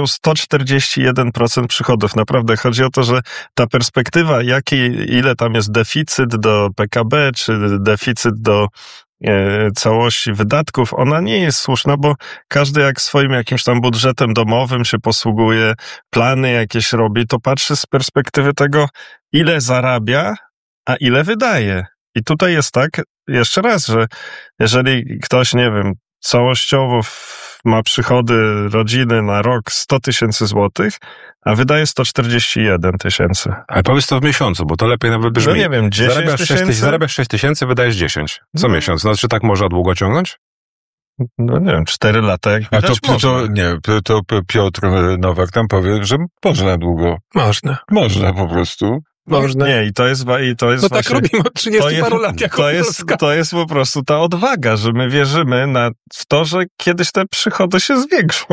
141% przychodów. Naprawdę chodzi o to, że ta perspektywa, ile tam jest deficyt do PKB, czy deficyt do całości wydatków, ona nie jest słuszna, bo każdy jak swoim jakimś tam budżetem domowym się posługuje, plany jakieś robi, to patrzy z perspektywy tego, ile zarabia, a ile wydaje. I tutaj jest tak, jeszcze raz, że jeżeli ktoś, nie wiem, całościowo ma przychody rodziny na rok 100 000 złotych, a wydaje 141 000. Ale powiedz to w miesiącu, bo to lepiej nawet brzmi. No nie wiem, 10 000? Zarabiasz 6 000, wydajesz 10. Co miesiąc? No czy tak można długo ciągnąć? No nie wiem, 4 lata jak widać to Piotr Nowak nam powie, że można długo. Można po prostu. Można. Nie, i to jest no właśnie, tak robimy od 30 paru lat jako Polska. To jest po prostu ta odwaga, że my wierzymy w to, że kiedyś te przychody się zwiększą.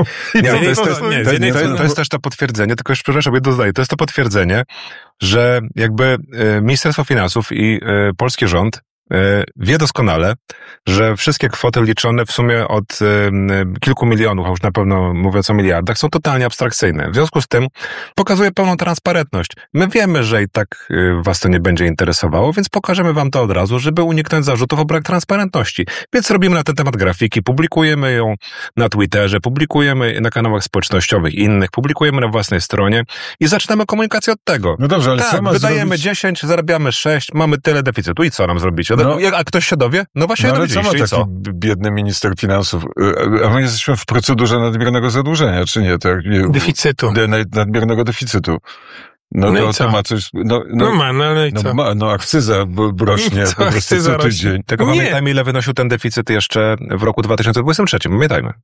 To jest też to potwierdzenie, tylko już przepraszam, jedno zdanie, to jest to potwierdzenie, że jakby Ministerstwo Finansów i polski rząd wie doskonale, że wszystkie kwoty liczone w sumie od kilku milionów, a już na pewno mówiąc o miliardach, są totalnie abstrakcyjne. W związku z tym pokazuje pełną transparentność. My wiemy, że i tak was to nie będzie interesowało, więc pokażemy wam to od razu, żeby uniknąć zarzutów o brak transparentności. Więc robimy na ten temat grafiki, publikujemy ją na Twitterze, publikujemy na kanałach społecznościowych innych, publikujemy na własnej stronie i zaczynamy komunikację od tego. No dobrze, ale co ma wydajemy zrobić? 10, zarabiamy 6, mamy tyle deficytu i co nam zrobicie? a ktoś się dowie? No właśnie, ale co ma taki biedny minister finansów? A my jesteśmy w procedurze nadmiernego zadłużenia, czy nie? Tak, deficytu. Nadmiernego deficytu. No to co? Ma coś... ale i co? Akcyza rośnie po prostu co tydzień. Tylko pamiętajmy, ile wynosił ten deficyt jeszcze w roku 2023. Pamiętajmy.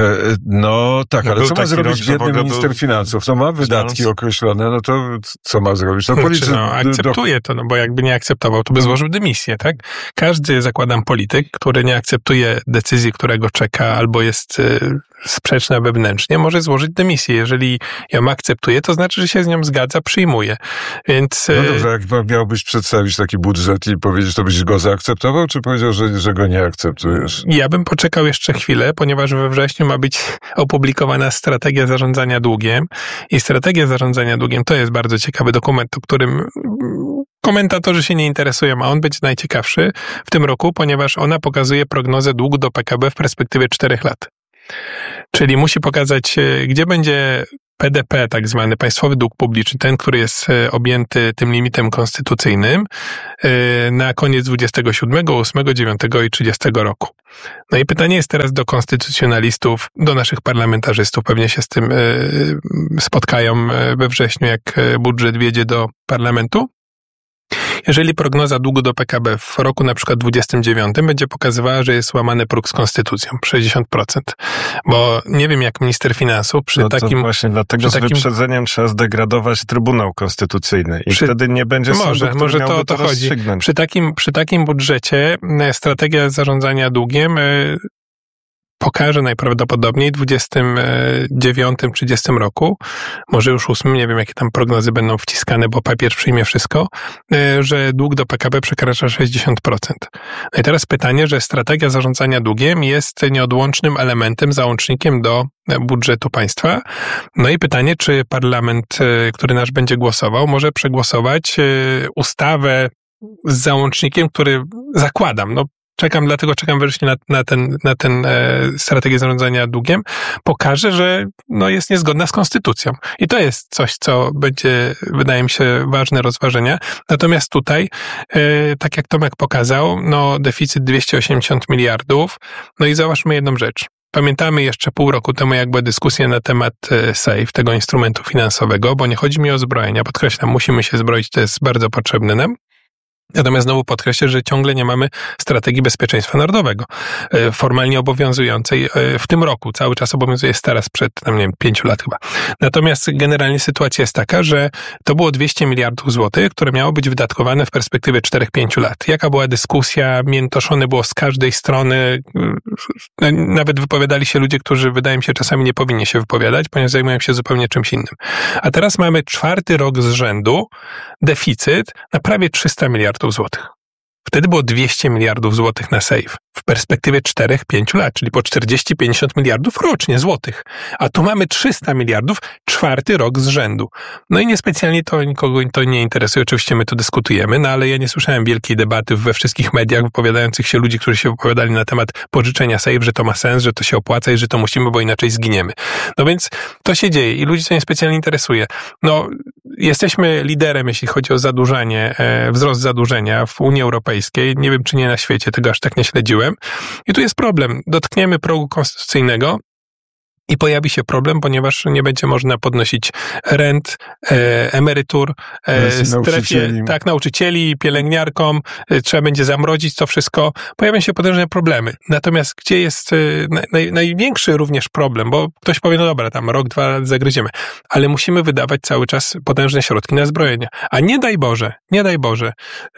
No tak, ale co ma zrobić biedny minister finansów? No ma wydatki określone, no to co ma zrobić? Akceptuje to, bo jakby nie akceptował, to by złożył dymisję, tak? Każdy, zakładam, polityk, który nie akceptuje decyzji, którego czeka, albo jest sprzeczna wewnętrznie, może złożyć dymisję. Jeżeli ją akceptuje, to znaczy, że się z nią zgadza, przyjmuje. Więc... No dobrze, jak miałbyś przedstawić taki budżet i powiedzieć, to byś go zaakceptował, czy powiedział, że go nie akceptujesz? Ja bym poczekał jeszcze chwilę, ponieważ we wrześniu ma być opublikowana strategia zarządzania długiem i strategia zarządzania długiem to jest bardzo ciekawy dokument, o którym komentatorzy się nie interesują, a on będzie najciekawszy w tym roku, ponieważ ona pokazuje prognozę długu do PKB w perspektywie 4 lat. Czyli musi pokazać, gdzie będzie PDP, tak zwany państwowy dług publiczny, ten, który jest objęty tym limitem konstytucyjnym na koniec 27, 8, 9 i 30 roku. No i pytanie jest teraz do konstytucjonalistów, do naszych parlamentarzystów, pewnie się z tym spotkają we wrześniu, jak budżet wjedzie do parlamentu. Jeżeli prognoza długu do PKB w roku na przykład 29 będzie pokazywała, że jest łamany próg z konstytucją, 60%. Bo nie wiem jak minister finansów przy takim... Właśnie dlatego z wyprzedzeniem trzeba zdegradować Trybunał Konstytucyjny i wtedy nie będzie sądu, może to o to chodzi. Przy takim budżecie strategia zarządzania długiem pokaże najprawdopodobniej w 29-30 roku, może już 8, nie wiem jakie tam prognozy będą wciskane, bo papier przyjmie wszystko, że dług do PKB przekracza 60%. No i teraz pytanie, że strategia zarządzania długiem jest nieodłącznym elementem, załącznikiem do budżetu państwa. No i pytanie, czy parlament, który nasz będzie głosował, może przegłosować ustawę z załącznikiem, który zakładam, dlatego czekam wreszcie na ten strategię zarządzania długiem, pokaże, że jest niezgodna z konstytucją. I to jest coś, co będzie, wydaje mi się, ważne rozważenia. Natomiast tutaj, tak jak Tomek pokazał, deficyt 280 miliardów. No i zauważmy jedną rzecz. Pamiętamy jeszcze pół roku temu, jak była dyskusja na temat SAFE, tego instrumentu finansowego, bo nie chodzi mi o zbrojenia. Podkreślam, musimy się zbroić, to jest bardzo potrzebne nam. Natomiast znowu podkreślę, że ciągle nie mamy strategii bezpieczeństwa narodowego formalnie obowiązującej w tym roku. Cały czas obowiązuje stara sprzed, 5 lat chyba. Natomiast generalnie sytuacja jest taka, że to było 200 miliardów złotych, które miało być wydatkowane w perspektywie 4-5 lat. Jaka była dyskusja? Miętoszone było z każdej strony. Nawet wypowiadali się ludzie, którzy wydaje mi się czasami nie powinni się wypowiadać, ponieważ zajmują się zupełnie czymś innym. A teraz mamy 4. rok z rzędu deficyt na prawie 300 miliardów złotych. Wtedy było 200 miliardów złotych na SAFE w perspektywie 4-5 lat, czyli po 40-50 miliardów rocznie złotych. A tu mamy 300 miliardów, 4. rok z rzędu. No i niespecjalnie to nikogo to nie interesuje. Oczywiście my tu dyskutujemy, ale ja nie słyszałem wielkiej debaty we wszystkich mediach wypowiadających się ludzi, którzy się wypowiadali na temat pożyczenia SAFE, że to ma sens, że to się opłaca i że to musimy, bo inaczej zginiemy. No więc to się dzieje i ludzi to niespecjalnie interesuje. Jesteśmy liderem, jeśli chodzi o zadłużanie, wzrost zadłużenia w Unii Europejskiej. Nie wiem, czy nie na świecie, tego aż tak nie śledziłem. I tu jest problem. Dotkniemy progu konstytucyjnego i pojawi się problem, ponieważ nie będzie można podnosić rent, emerytur, nauczycieli, pielęgniarkom, trzeba będzie zamrozić to wszystko. Pojawią się potężne problemy. Natomiast gdzie jest największy również problem, bo ktoś powie, dobra, tam rok, 2 lat zagryziemy, ale musimy wydawać cały czas potężne środki na zbrojenia. A nie daj Boże,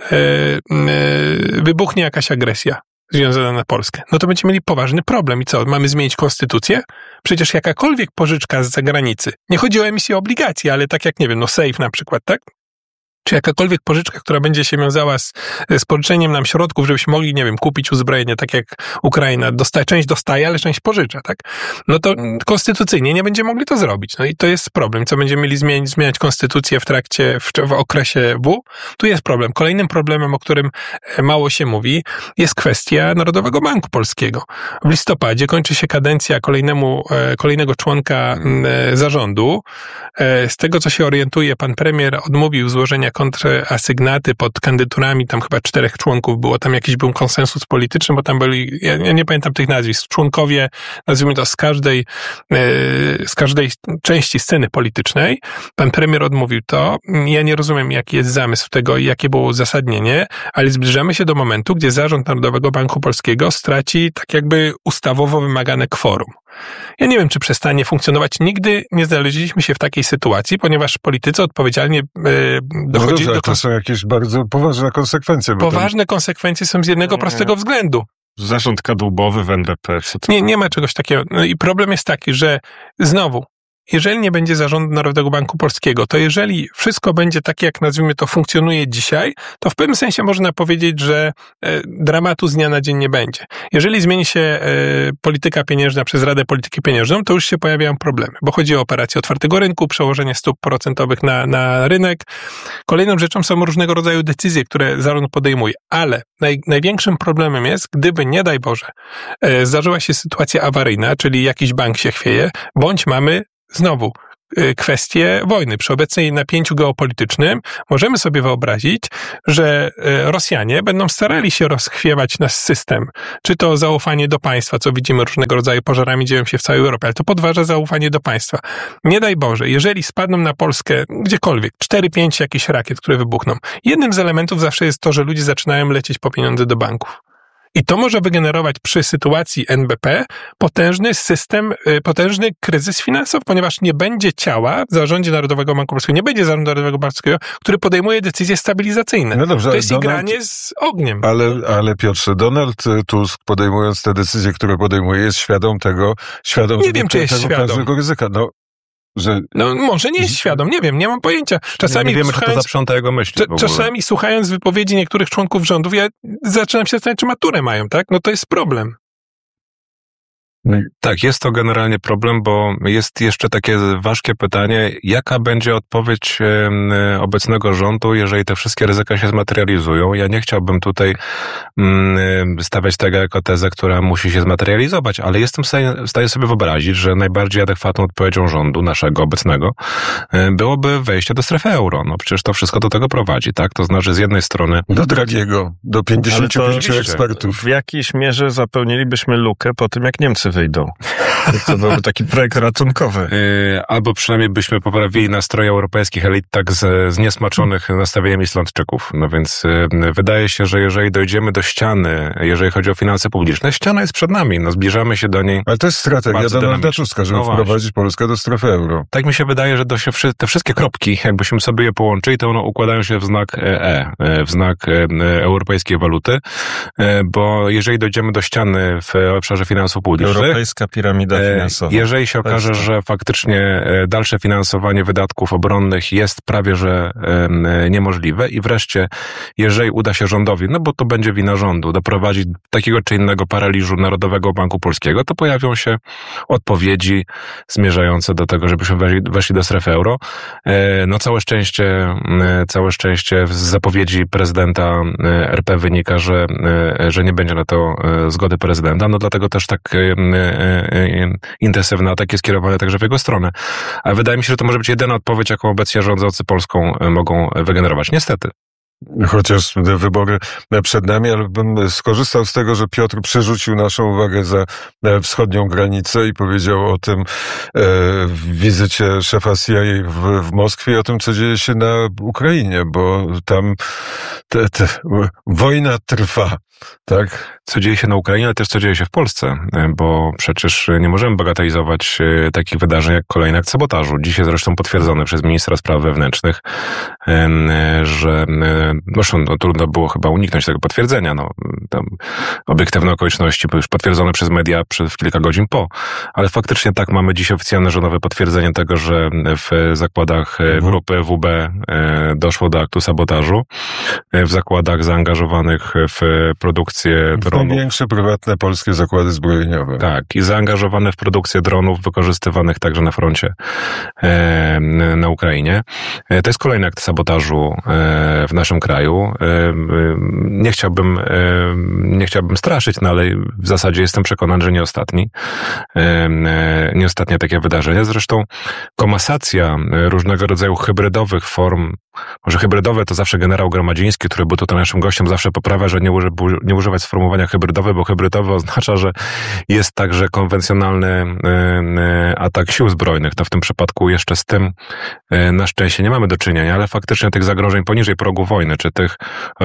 wybuchnie jakaś agresja związana na Polskę, to będziemy mieli poważny problem. I co, mamy zmienić konstytucję? Przecież jakakolwiek pożyczka z zagranicy, nie chodzi o emisję obligacji, ale tak jak, SAFE na przykład, tak? Czy jakakolwiek pożyczka, która będzie się wiązała z pożyczeniem nam środków, żebyśmy mogli, kupić uzbrojenie, tak jak Ukraina, część dostaje, ale część pożycza, tak? To konstytucyjnie nie będziemy mogli to zrobić. I to jest problem. Co będziemy mieli zmieniać konstytucję w okresie W? Tu jest problem. Kolejnym problemem, o którym mało się mówi, jest kwestia Narodowego Banku Polskiego. W listopadzie kończy się kadencja kolejnego członka zarządu. Z tego, co się orientuje, pan premier odmówił złożenia kontrasygnaty pod kandydaturami, tam chyba 4 członków było, tam był konsensus polityczny, bo tam byli, ja nie pamiętam tych nazwisk, członkowie, nazwijmy to z każdej części sceny politycznej. Pan premier odmówił to. Ja nie rozumiem, jaki jest zamysł tego i jakie było uzasadnienie, ale zbliżamy się do momentu, gdzie Zarząd Narodowego Banku Polskiego straci tak jakby ustawowo wymagane kworum. Ja nie wiem, czy przestanie funkcjonować. Nigdy nie znaleźliśmy się w takiej sytuacji, ponieważ politycy odpowiedzialnie dochodzili do... To są jakieś bardzo poważne konsekwencje. Poważne konsekwencje są z jednego prostego względu. Zarząd kadłubowy w NBP. Nie ma czegoś takiego. No i problem jest taki, że znowu, jeżeli nie będzie Zarządu Narodowego Banku Polskiego, to jeżeli wszystko będzie tak, jak nazwijmy to funkcjonuje dzisiaj, to w pewnym sensie można powiedzieć, że dramatu z dnia na dzień nie będzie. Jeżeli zmieni się polityka pieniężna przez Radę Polityki Pieniężną, to już się pojawiają problemy, bo chodzi o operację otwartego rynku, przełożenie stóp procentowych na rynek. Kolejną rzeczą są różnego rodzaju decyzje, które zarząd podejmuje, ale największym problemem jest, gdyby, nie daj Boże, zdarzyła się sytuacja awaryjna, czyli jakiś bank się chwieje, bądź mamy znowu kwestie wojny. Przy obecnym napięciu geopolitycznym możemy sobie wyobrazić, że Rosjanie będą starali się rozchwiewać nasz system. Czy to zaufanie do państwa, co widzimy różnego rodzaju pożarami dzieją się w całej Europie, ale to podważa zaufanie do państwa. Nie daj Boże, jeżeli spadną na Polskę gdziekolwiek 4-5 jakichś rakiet, które wybuchną, jednym z elementów zawsze jest to, że ludzie zaczynają lecieć po pieniądze do banków. I to może wygenerować przy sytuacji NBP potężny kryzys finansowy, ponieważ nie będzie ciała w Zarządzie Narodowego Banku Polskiego, nie będzie Zarządu Narodowego Banku Polskiego, który podejmuje decyzje stabilizacyjne. No dobrze, to jest igranie z ogniem. Ale Piotrze, Donald Tusk, podejmując te decyzje, które podejmuje, jest świadom nie wiem, czy jest świadom ryzyka. Może nie jest świadom, nie wiem, nie mam pojęcia. Czasami nie wiemy, czy to zaprząta jego myśli. Czasami słuchając wypowiedzi niektórych członków rządów, ja zaczynam się zastanawiać, czy maturę mają, tak? No to jest problem. Tak, jest to generalnie problem, bo jest jeszcze takie ważkie pytanie, jaka będzie odpowiedź obecnego rządu, jeżeli te wszystkie ryzyka się zmaterializują. Ja nie chciałbym tutaj stawiać tego jako tezę, która musi się zmaterializować, ale jestem w stanie sobie wyobrazić, że najbardziej adekwatną odpowiedzią rządu, naszego obecnego, byłoby wejście do strefy euro. No przecież to wszystko do tego prowadzi, tak? To znaczy z jednej strony... Do Dragiego, do 55 ekspertów. W jakiejś mierze zapełnilibyśmy lukę po tym, jak Niemcy wyjdą. To byłby taki projekt ratunkowy. Albo przynajmniej byśmy poprawili nastroje europejskich elit tak zniesmaczonych nastawieniem Islandczyków. No więc wydaje się, że jeżeli dojdziemy do ściany, jeżeli chodzi o finanse publiczne, ściana jest przed nami. No zbliżamy się do niej. Ale to jest strategia Donalda Tuska, żeby wprowadzić Polskę do strefy euro. Tak mi się wydaje, że te wszystkie kropki, jakbyśmy sobie je połączyli, to one układają się w znak w znak europejskiej waluty, bo jeżeli dojdziemy do ściany w obszarze finansów publicznych, europejska piramida finansowa. Jeżeli się okaże, że faktycznie dalsze finansowanie wydatków obronnych jest prawie że niemożliwe i wreszcie, jeżeli uda się rządowi, no bo to będzie wina rządu, doprowadzić takiego czy innego paraliżu Narodowego Banku Polskiego, to pojawią się odpowiedzi zmierzające do tego, żebyśmy weszli do strefy euro. No całe szczęście z zapowiedzi prezydenta RP wynika, że nie będzie na to zgody prezydenta, no dlatego też tak intensywny atak jest kierowany także w jego stronę. Ale wydaje mi się, że to może być jedyna odpowiedź, jaką obecnie rządzący Polską mogą wygenerować. Niestety. Chociaż wybory przed nami, ale bym skorzystał z tego, że Piotr przerzucił naszą uwagę za wschodnią granicę i powiedział o tym w wizycie szefa CIA w Moskwie i o tym, co dzieje się na Ukrainie, bo tam wojna trwa. Tak? Co dzieje się na Ukrainie, ale też co dzieje się w Polsce, bo przecież nie możemy bagatelizować takich wydarzeń jak kolejny akt sabotażu. Dzisiaj zresztą potwierdzone przez ministra spraw wewnętrznych, że trudno było chyba uniknąć tego potwierdzenia. Tam obiektywne okoliczności były już potwierdzone przez media w kilka godzin po, ale faktycznie tak, mamy dziś oficjalne rządowe potwierdzenie tego, że w zakładach grupy WB doszło do aktu sabotażu, w zakładach zaangażowanych w produkcję dronów. Największe prywatne polskie zakłady zbrojeniowe. Tak, i zaangażowane w produkcję dronów wykorzystywanych także na froncie na Ukrainie. To jest kolejny akt sabotażu w naszym kraju. Nie chciałbym straszyć, no ale w zasadzie jestem przekonany, że nie ostatni. Nie ostatnie takie wydarzenie. Zresztą komasacja różnego rodzaju hybrydowych form, może hybrydowe to zawsze generał Gromadziński, który był tutaj naszym gościem, zawsze poprawia, że nie używać sformułowania hybrydowe, bo hybrydowe oznacza, że jest także konwencjonalny atak sił zbrojnych. No w tym przypadku jeszcze z tym na szczęście nie mamy do czynienia, ale faktycznie tych zagrożeń poniżej progu wojny, czy tych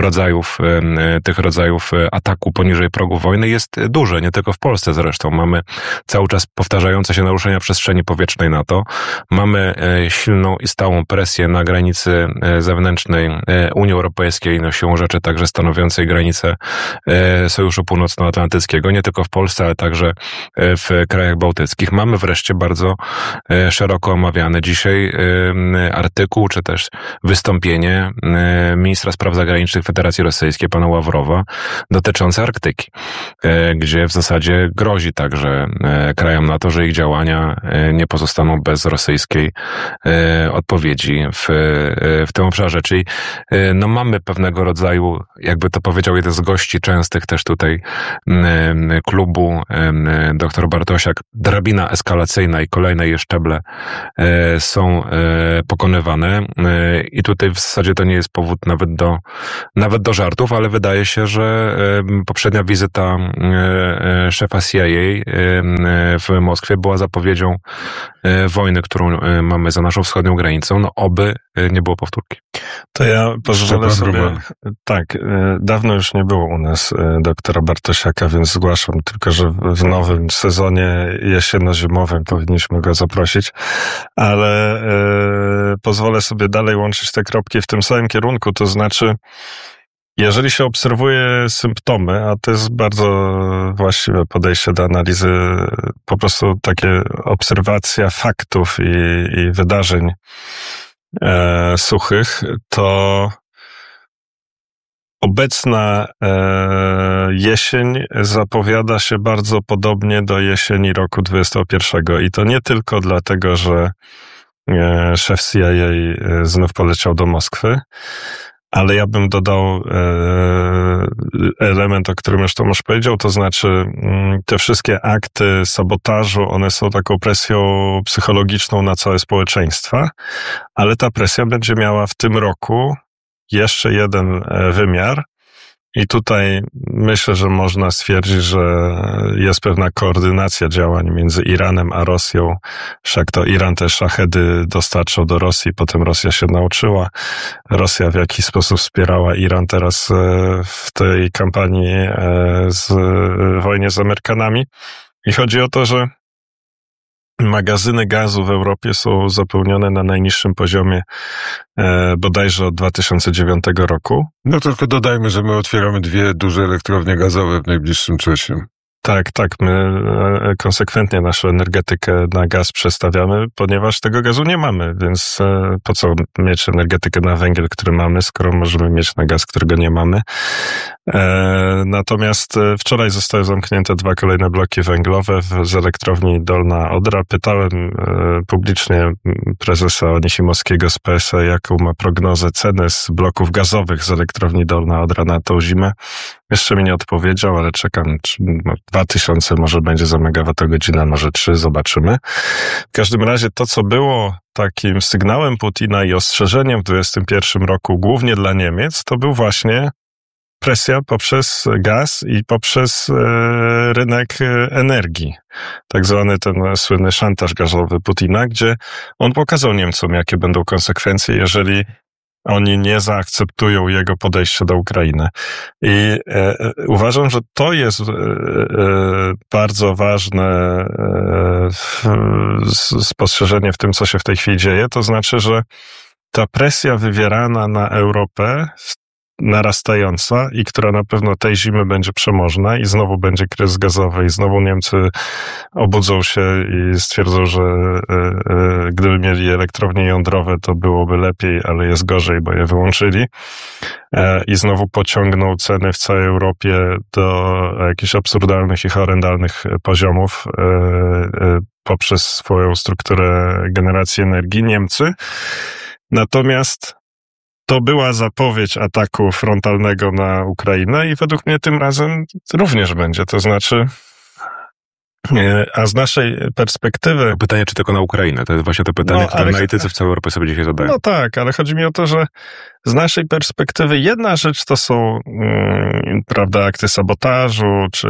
rodzajów ataku poniżej progu wojny jest duże, nie tylko w Polsce zresztą. Mamy cały czas powtarzające się naruszenia przestrzeni powietrznej NATO. Mamy silną i stałą presję na granicy zewnętrznej Unii Europejskiej, no siłą rzeczy także stanowiącej granicę Sojuszu Północnoatlantyckiego, nie tylko w Polsce, ale także w krajach bałtyckich. Mamy wreszcie bardzo szeroko omawiany dzisiaj artykuł, czy też wystąpienie ministra spraw zagranicznych Federacji Rosyjskiej, pana Ławrowa, dotyczące Arktyki, gdzie w zasadzie grozi także krajom NATO, że ich działania nie pozostaną bez rosyjskiej odpowiedzi w tym obszarze. Czyli no mamy pewnego rodzaju, jakby to powiedział jeden z gości częstych też tutaj klubu, dr Bartosiak, drabina eskalacyjna i kolejne jej szczeble są pokonywane i tutaj w zasadzie to nie jest powód nawet do żartów, ale wydaje się, że poprzednia wizyta szefa CIA w Moskwie była zapowiedzią wojny, którą mamy za naszą wschodnią granicą. No oby nie było powtórki. To ja pozwolę sobie... Tak, dawno już nie było u nas doktora Bartosiaka, więc zgłaszam tylko, że w nowym sezonie jesienno-zimowym powinniśmy go zaprosić, ale pozwolę sobie dalej łączyć te kropki w tym samym kierunku, to znaczy jeżeli się obserwuje symptomy, a to jest bardzo właściwe podejście do analizy, po prostu takie obserwacja faktów i wydarzeń suchych, to obecna jesień zapowiada się bardzo podobnie do jesieni roku 2021 i to nie tylko dlatego, że szef CIA znów poleciał do Moskwy, ale ja bym dodał element, o którym już Tomasz powiedział, to znaczy te wszystkie akty sabotażu, one są taką presją psychologiczną na całe społeczeństwa, ale ta presja będzie miała w tym roku jeszcze jeden wymiar i tutaj myślę, że można stwierdzić, że jest pewna koordynacja działań między Iranem a Rosją. Wszak to Iran te szachedy dostarczał do Rosji, potem Rosja się nauczyła. Rosja w jakiś sposób wspierała Iran teraz w tej kampanii wojnie z Amerykanami. I chodzi o to, że magazyny gazu w Europie są zapełnione na najniższym poziomie bodajże od 2009 roku. No tylko dodajmy, że my otwieramy 2 duże elektrownie gazowe w najbliższym czasie. Tak, my konsekwentnie naszą energetykę na gaz przestawiamy, ponieważ tego gazu nie mamy, więc po co mieć energetykę na węgiel, który mamy, skoro możemy mieć na gaz, którego nie mamy. Natomiast wczoraj zostały zamknięte 2 kolejne bloki węglowe z elektrowni Dolna Odra. Pytałem publicznie prezesa Onisimowskiego z PSE, jaką ma prognozę ceny z bloków gazowych z elektrowni Dolna Odra na tą zimę. Jeszcze mi nie odpowiedział, ale czekam, 2000 może będzie za megawattogodzinę, może 3, zobaczymy. W każdym razie to, co było takim sygnałem Putina i ostrzeżeniem w 2021 roku, głównie dla Niemiec, to był właśnie presja poprzez gaz i poprzez rynek energii. Tak zwany ten słynny szantaż gazowy Putina, gdzie on pokazał Niemcom, jakie będą konsekwencje, jeżeli oni nie zaakceptują jego podejścia do Ukrainy. I uważam, że to jest bardzo ważne spostrzeżenie w tym, co się w tej chwili dzieje. To znaczy, że ta presja wywierana na Europę narastająca i która na pewno tej zimy będzie przemożna i znowu będzie kryzys gazowy i znowu Niemcy obudzą się i stwierdzą, że gdyby mieli elektrownie jądrowe, to byłoby lepiej, ale jest gorzej, bo je wyłączyli. I znowu pociągną ceny w całej Europie do jakichś absurdalnych i horrendalnych poziomów poprzez swoją strukturę generacji energii Niemcy. Natomiast to była zapowiedź ataku frontalnego na Ukrainę i według mnie tym razem również będzie. To znaczy, a z naszej perspektywy... Pytanie, czy tylko na Ukrainę? To jest właśnie to pytanie, które analitycy w całej Europie sobie dzisiaj zadają. No tak, ale chodzi mi o to, że z naszej perspektywy jedna rzecz to są, prawda, akty sabotażu, czy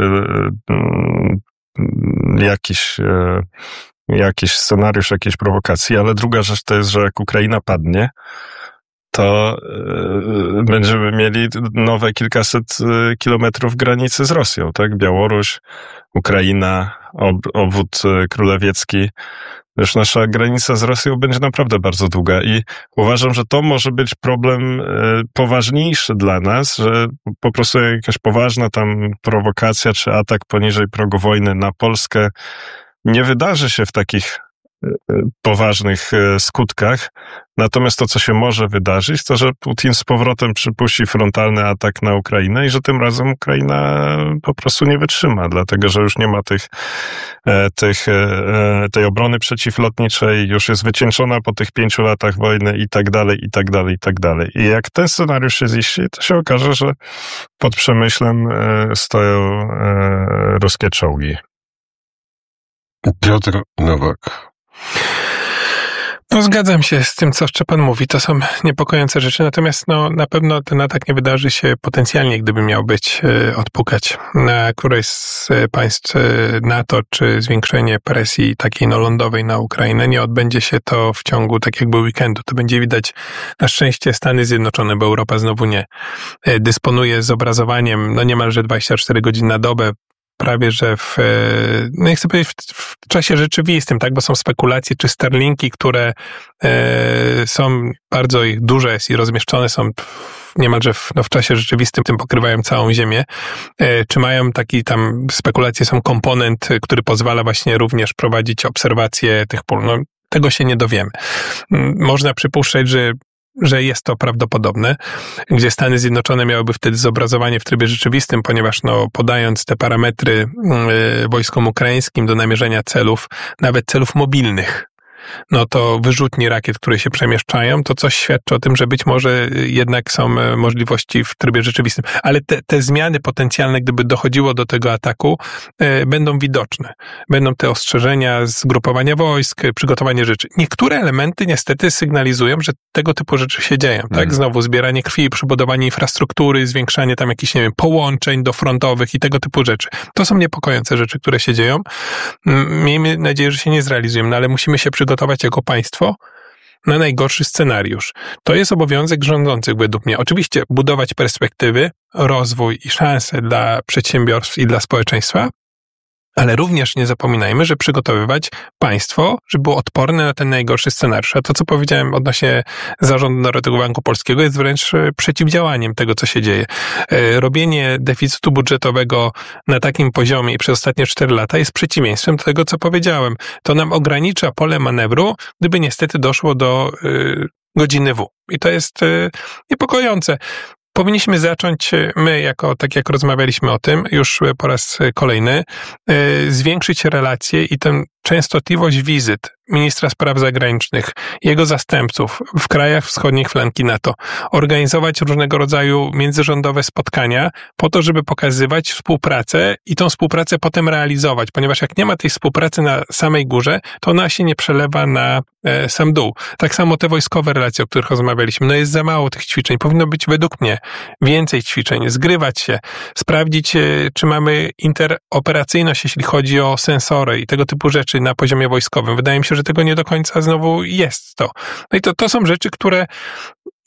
jakiś scenariusz, jakieś prowokacji, ale druga rzecz to jest, że jak Ukraina padnie, to będziemy mieli nowe kilkaset kilometrów granicy z Rosją, tak? Białoruś, Ukraina, obwód królewiecki. Już nasza granica z Rosją będzie naprawdę bardzo długa i uważam, że to może być problem poważniejszy dla nas, że po prostu jakaś poważna tam prowokacja czy atak poniżej progu wojny na Polskę nie wydarzy się w takich poważnych skutkach. Natomiast to, co się może wydarzyć, to, że Putin z powrotem przypuści frontalny atak na Ukrainę i że tym razem Ukraina po prostu nie wytrzyma, dlatego, że już nie ma tej obrony przeciwlotniczej, już jest wycieńczona po tych 5 latach wojny i tak dalej, i tak dalej, i tak dalej. I jak ten scenariusz się ziści, to się okaże, że pod Przemyślem stoją ruskie czołgi. Piotr Nowak. No zgadzam się z tym, co Szczepan mówi. To są niepokojące rzeczy, natomiast na pewno ten atak nie wydarzy się potencjalnie, gdyby miał być odpukać na któreś z państw NATO, czy zwiększenie presji takiej lądowej na Ukrainę. Nie odbędzie się to w ciągu tak jakby weekendu. To będzie widać na szczęście Stany Zjednoczone, bo Europa znowu nie. Dysponuje zobrazowaniem niemalże 24 godziny na dobę, prawie że nie chcę powiedzieć w czasie rzeczywistym, tak, bo są spekulacje, czy Starlinki, które są bardzo ich duże i rozmieszczone są niemalże w czasie rzeczywistym, tym pokrywają całą Ziemię, czy mają taki tam, spekulacje są komponent, który pozwala właśnie również prowadzić obserwacje tych pól. No, tego się nie dowiemy. Można przypuszczać, że jest to prawdopodobne, gdzie Stany Zjednoczone miałyby wtedy zobrazowanie w trybie rzeczywistym, ponieważ podając te parametry wojskom ukraińskim do namierzenia celów, nawet celów mobilnych, to wyrzutni rakiet, które się przemieszczają, to coś świadczy o tym, że być może jednak są możliwości w trybie rzeczywistym. Ale te zmiany potencjalne, gdyby dochodziło do tego ataku, będą widoczne. Będą te ostrzeżenia, zgrupowania wojsk, przygotowanie rzeczy. Niektóre elementy niestety sygnalizują, że tego typu rzeczy się dzieją. Tak? Znowu zbieranie krwi, przybudowanie infrastruktury, zwiększanie tam jakichś, połączeń dofrontowych i tego typu rzeczy. To są niepokojące rzeczy, które się dzieją. Miejmy nadzieję, że się nie zrealizują, ale musimy się przygotować jako państwo na najgorszy scenariusz. To jest obowiązek rządzących według mnie. Oczywiście budować perspektywy, rozwój i szanse dla przedsiębiorstw i dla społeczeństwa, ale również nie zapominajmy, że przygotowywać państwo, żeby było odporne na ten najgorszy scenariusz. A to, co powiedziałem odnośnie Zarządu Narodowego Banku Polskiego, jest wręcz przeciwdziałaniem tego, co się dzieje. Robienie deficytu budżetowego na takim poziomie przez ostatnie 4 lata jest przeciwieństwem do tego, co powiedziałem. To nam ogranicza pole manewru, gdyby niestety doszło do godziny W. I to jest niepokojące. Powinniśmy zacząć, my tak jak rozmawialiśmy o tym, już po raz kolejny, zwiększyć relacje i tę częstotliwość wizyt ministra spraw zagranicznych, jego zastępców w krajach wschodnich flanki NATO. Organizować różnego rodzaju międzyrządowe spotkania po to, żeby pokazywać współpracę i tą współpracę potem realizować, ponieważ jak nie ma tej współpracy na samej górze, to ona się nie przelewa na sam dół. Tak samo te wojskowe relacje, o których rozmawialiśmy. Jest za mało tych ćwiczeń. Powinno być według mnie więcej ćwiczeń, zgrywać się, sprawdzić, czy mamy interoperacyjność, jeśli chodzi o sensory i tego typu rzeczy na poziomie wojskowym. Wydaje mi się, że tego nie do końca znowu jest to. No i to są rzeczy, które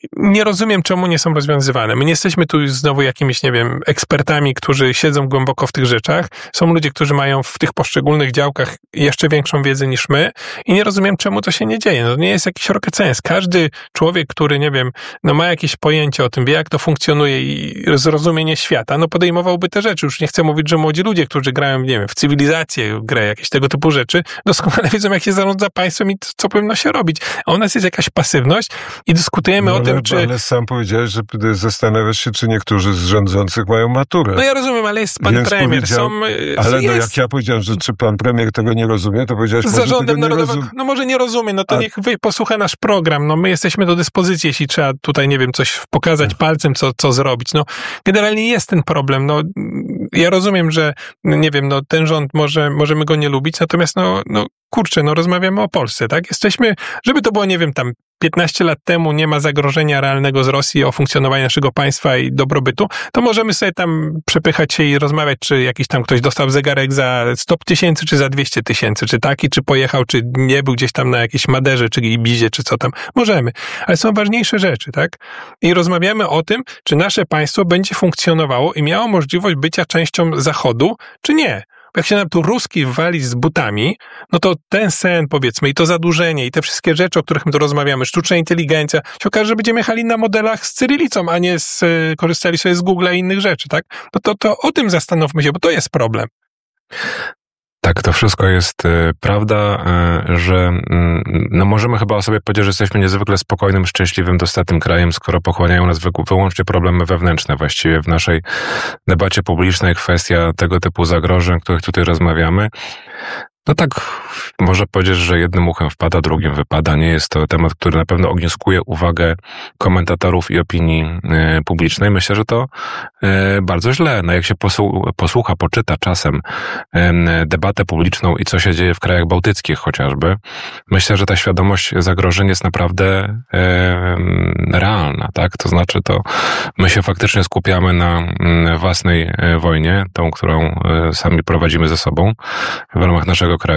nie rozumiem, czemu nie są rozwiązywane. My nie jesteśmy tu znowu jakimiś, nie wiem, ekspertami, którzy siedzą głęboko w tych rzeczach. Są ludzie, którzy mają w tych poszczególnych działkach jeszcze większą wiedzę niż my i nie rozumiem, czemu to się nie dzieje. No, nie jest jakiś rocket science. Każdy człowiek, który, nie wiem, no ma jakieś pojęcie o tym, wie jak to funkcjonuje i zrozumienie świata, no podejmowałby te rzeczy. Już nie chcę mówić, że młodzi ludzie, którzy grają, nie wiem, w cywilizację, grę, jakieś tego typu rzeczy, doskonale wiedzą, jak się zarządza państwem i co powinno się robić. A u nas jest jakaś pasywność i dyskutujemy o tym, czy... Ale sam powiedziałeś, że zastanawiasz się, czy niektórzy z rządzących mają maturę. No ja rozumiem, ale jest pan premier. Jak ja powiedziałem, że czy pan premier tego nie rozumie, to powiedziałeś, z zarządem narodowym. No może nie rozumie, no to niech posłucha nasz program. No my jesteśmy do dyspozycji, jeśli trzeba tutaj, nie wiem, coś pokazać palcem, co zrobić. No generalnie jest ten problem. No ja rozumiem, że nie wiem, no ten rząd możemy go nie lubić, natomiast no rozmawiamy o Polsce, tak? Jesteśmy, żeby to było, nie wiem, tam 15 lat temu nie ma zagrożenia realnego z Rosji o funkcjonowanie naszego państwa i dobrobytu, to możemy sobie tam przepychać się i rozmawiać, czy jakiś tam ktoś dostał zegarek za 100 000, czy za 200 000, czy taki, czy pojechał, czy nie był gdzieś tam na jakiejś Maderze, czy Ibizie, czy co tam. Możemy. Ale są ważniejsze rzeczy, tak? I rozmawiamy o tym, czy nasze państwo będzie funkcjonowało i miało możliwość bycia częścią Zachodu, czy nie. Jak się nam tu Ruski wali z butami, no to ten sen, powiedzmy, i to zadłużenie, i te wszystkie rzeczy, o których my tu rozmawiamy, sztuczna inteligencja, się okaże, że będziemy jechali na modelach z cyrylicą, a nie korzystali sobie z Google'a i innych rzeczy, tak? No to o tym zastanówmy się, bo to jest problem. Tak, to wszystko jest prawda, że no możemy chyba o sobie powiedzieć, że jesteśmy niezwykle spokojnym, szczęśliwym, dostatnim krajem, skoro pochłaniają nas wyłącznie problemy wewnętrzne. Właściwie w naszej debacie publicznej kwestia tego typu zagrożeń, o których tutaj rozmawiamy, no tak, można powiedzieć, że jednym uchem wpada, drugim wypada. Nie jest to temat, który na pewno ogniskuje uwagę komentatorów i opinii publicznej. Myślę, że to bardzo źle. No jak się posłucha, poczyta czasem debatę publiczną i co się dzieje w krajach bałtyckich chociażby, myślę, że ta świadomość zagrożeń jest naprawdę realna, tak? To znaczy to my się faktycznie skupiamy na własnej wojnie, tą, którą sami prowadzimy ze sobą w ramach naszego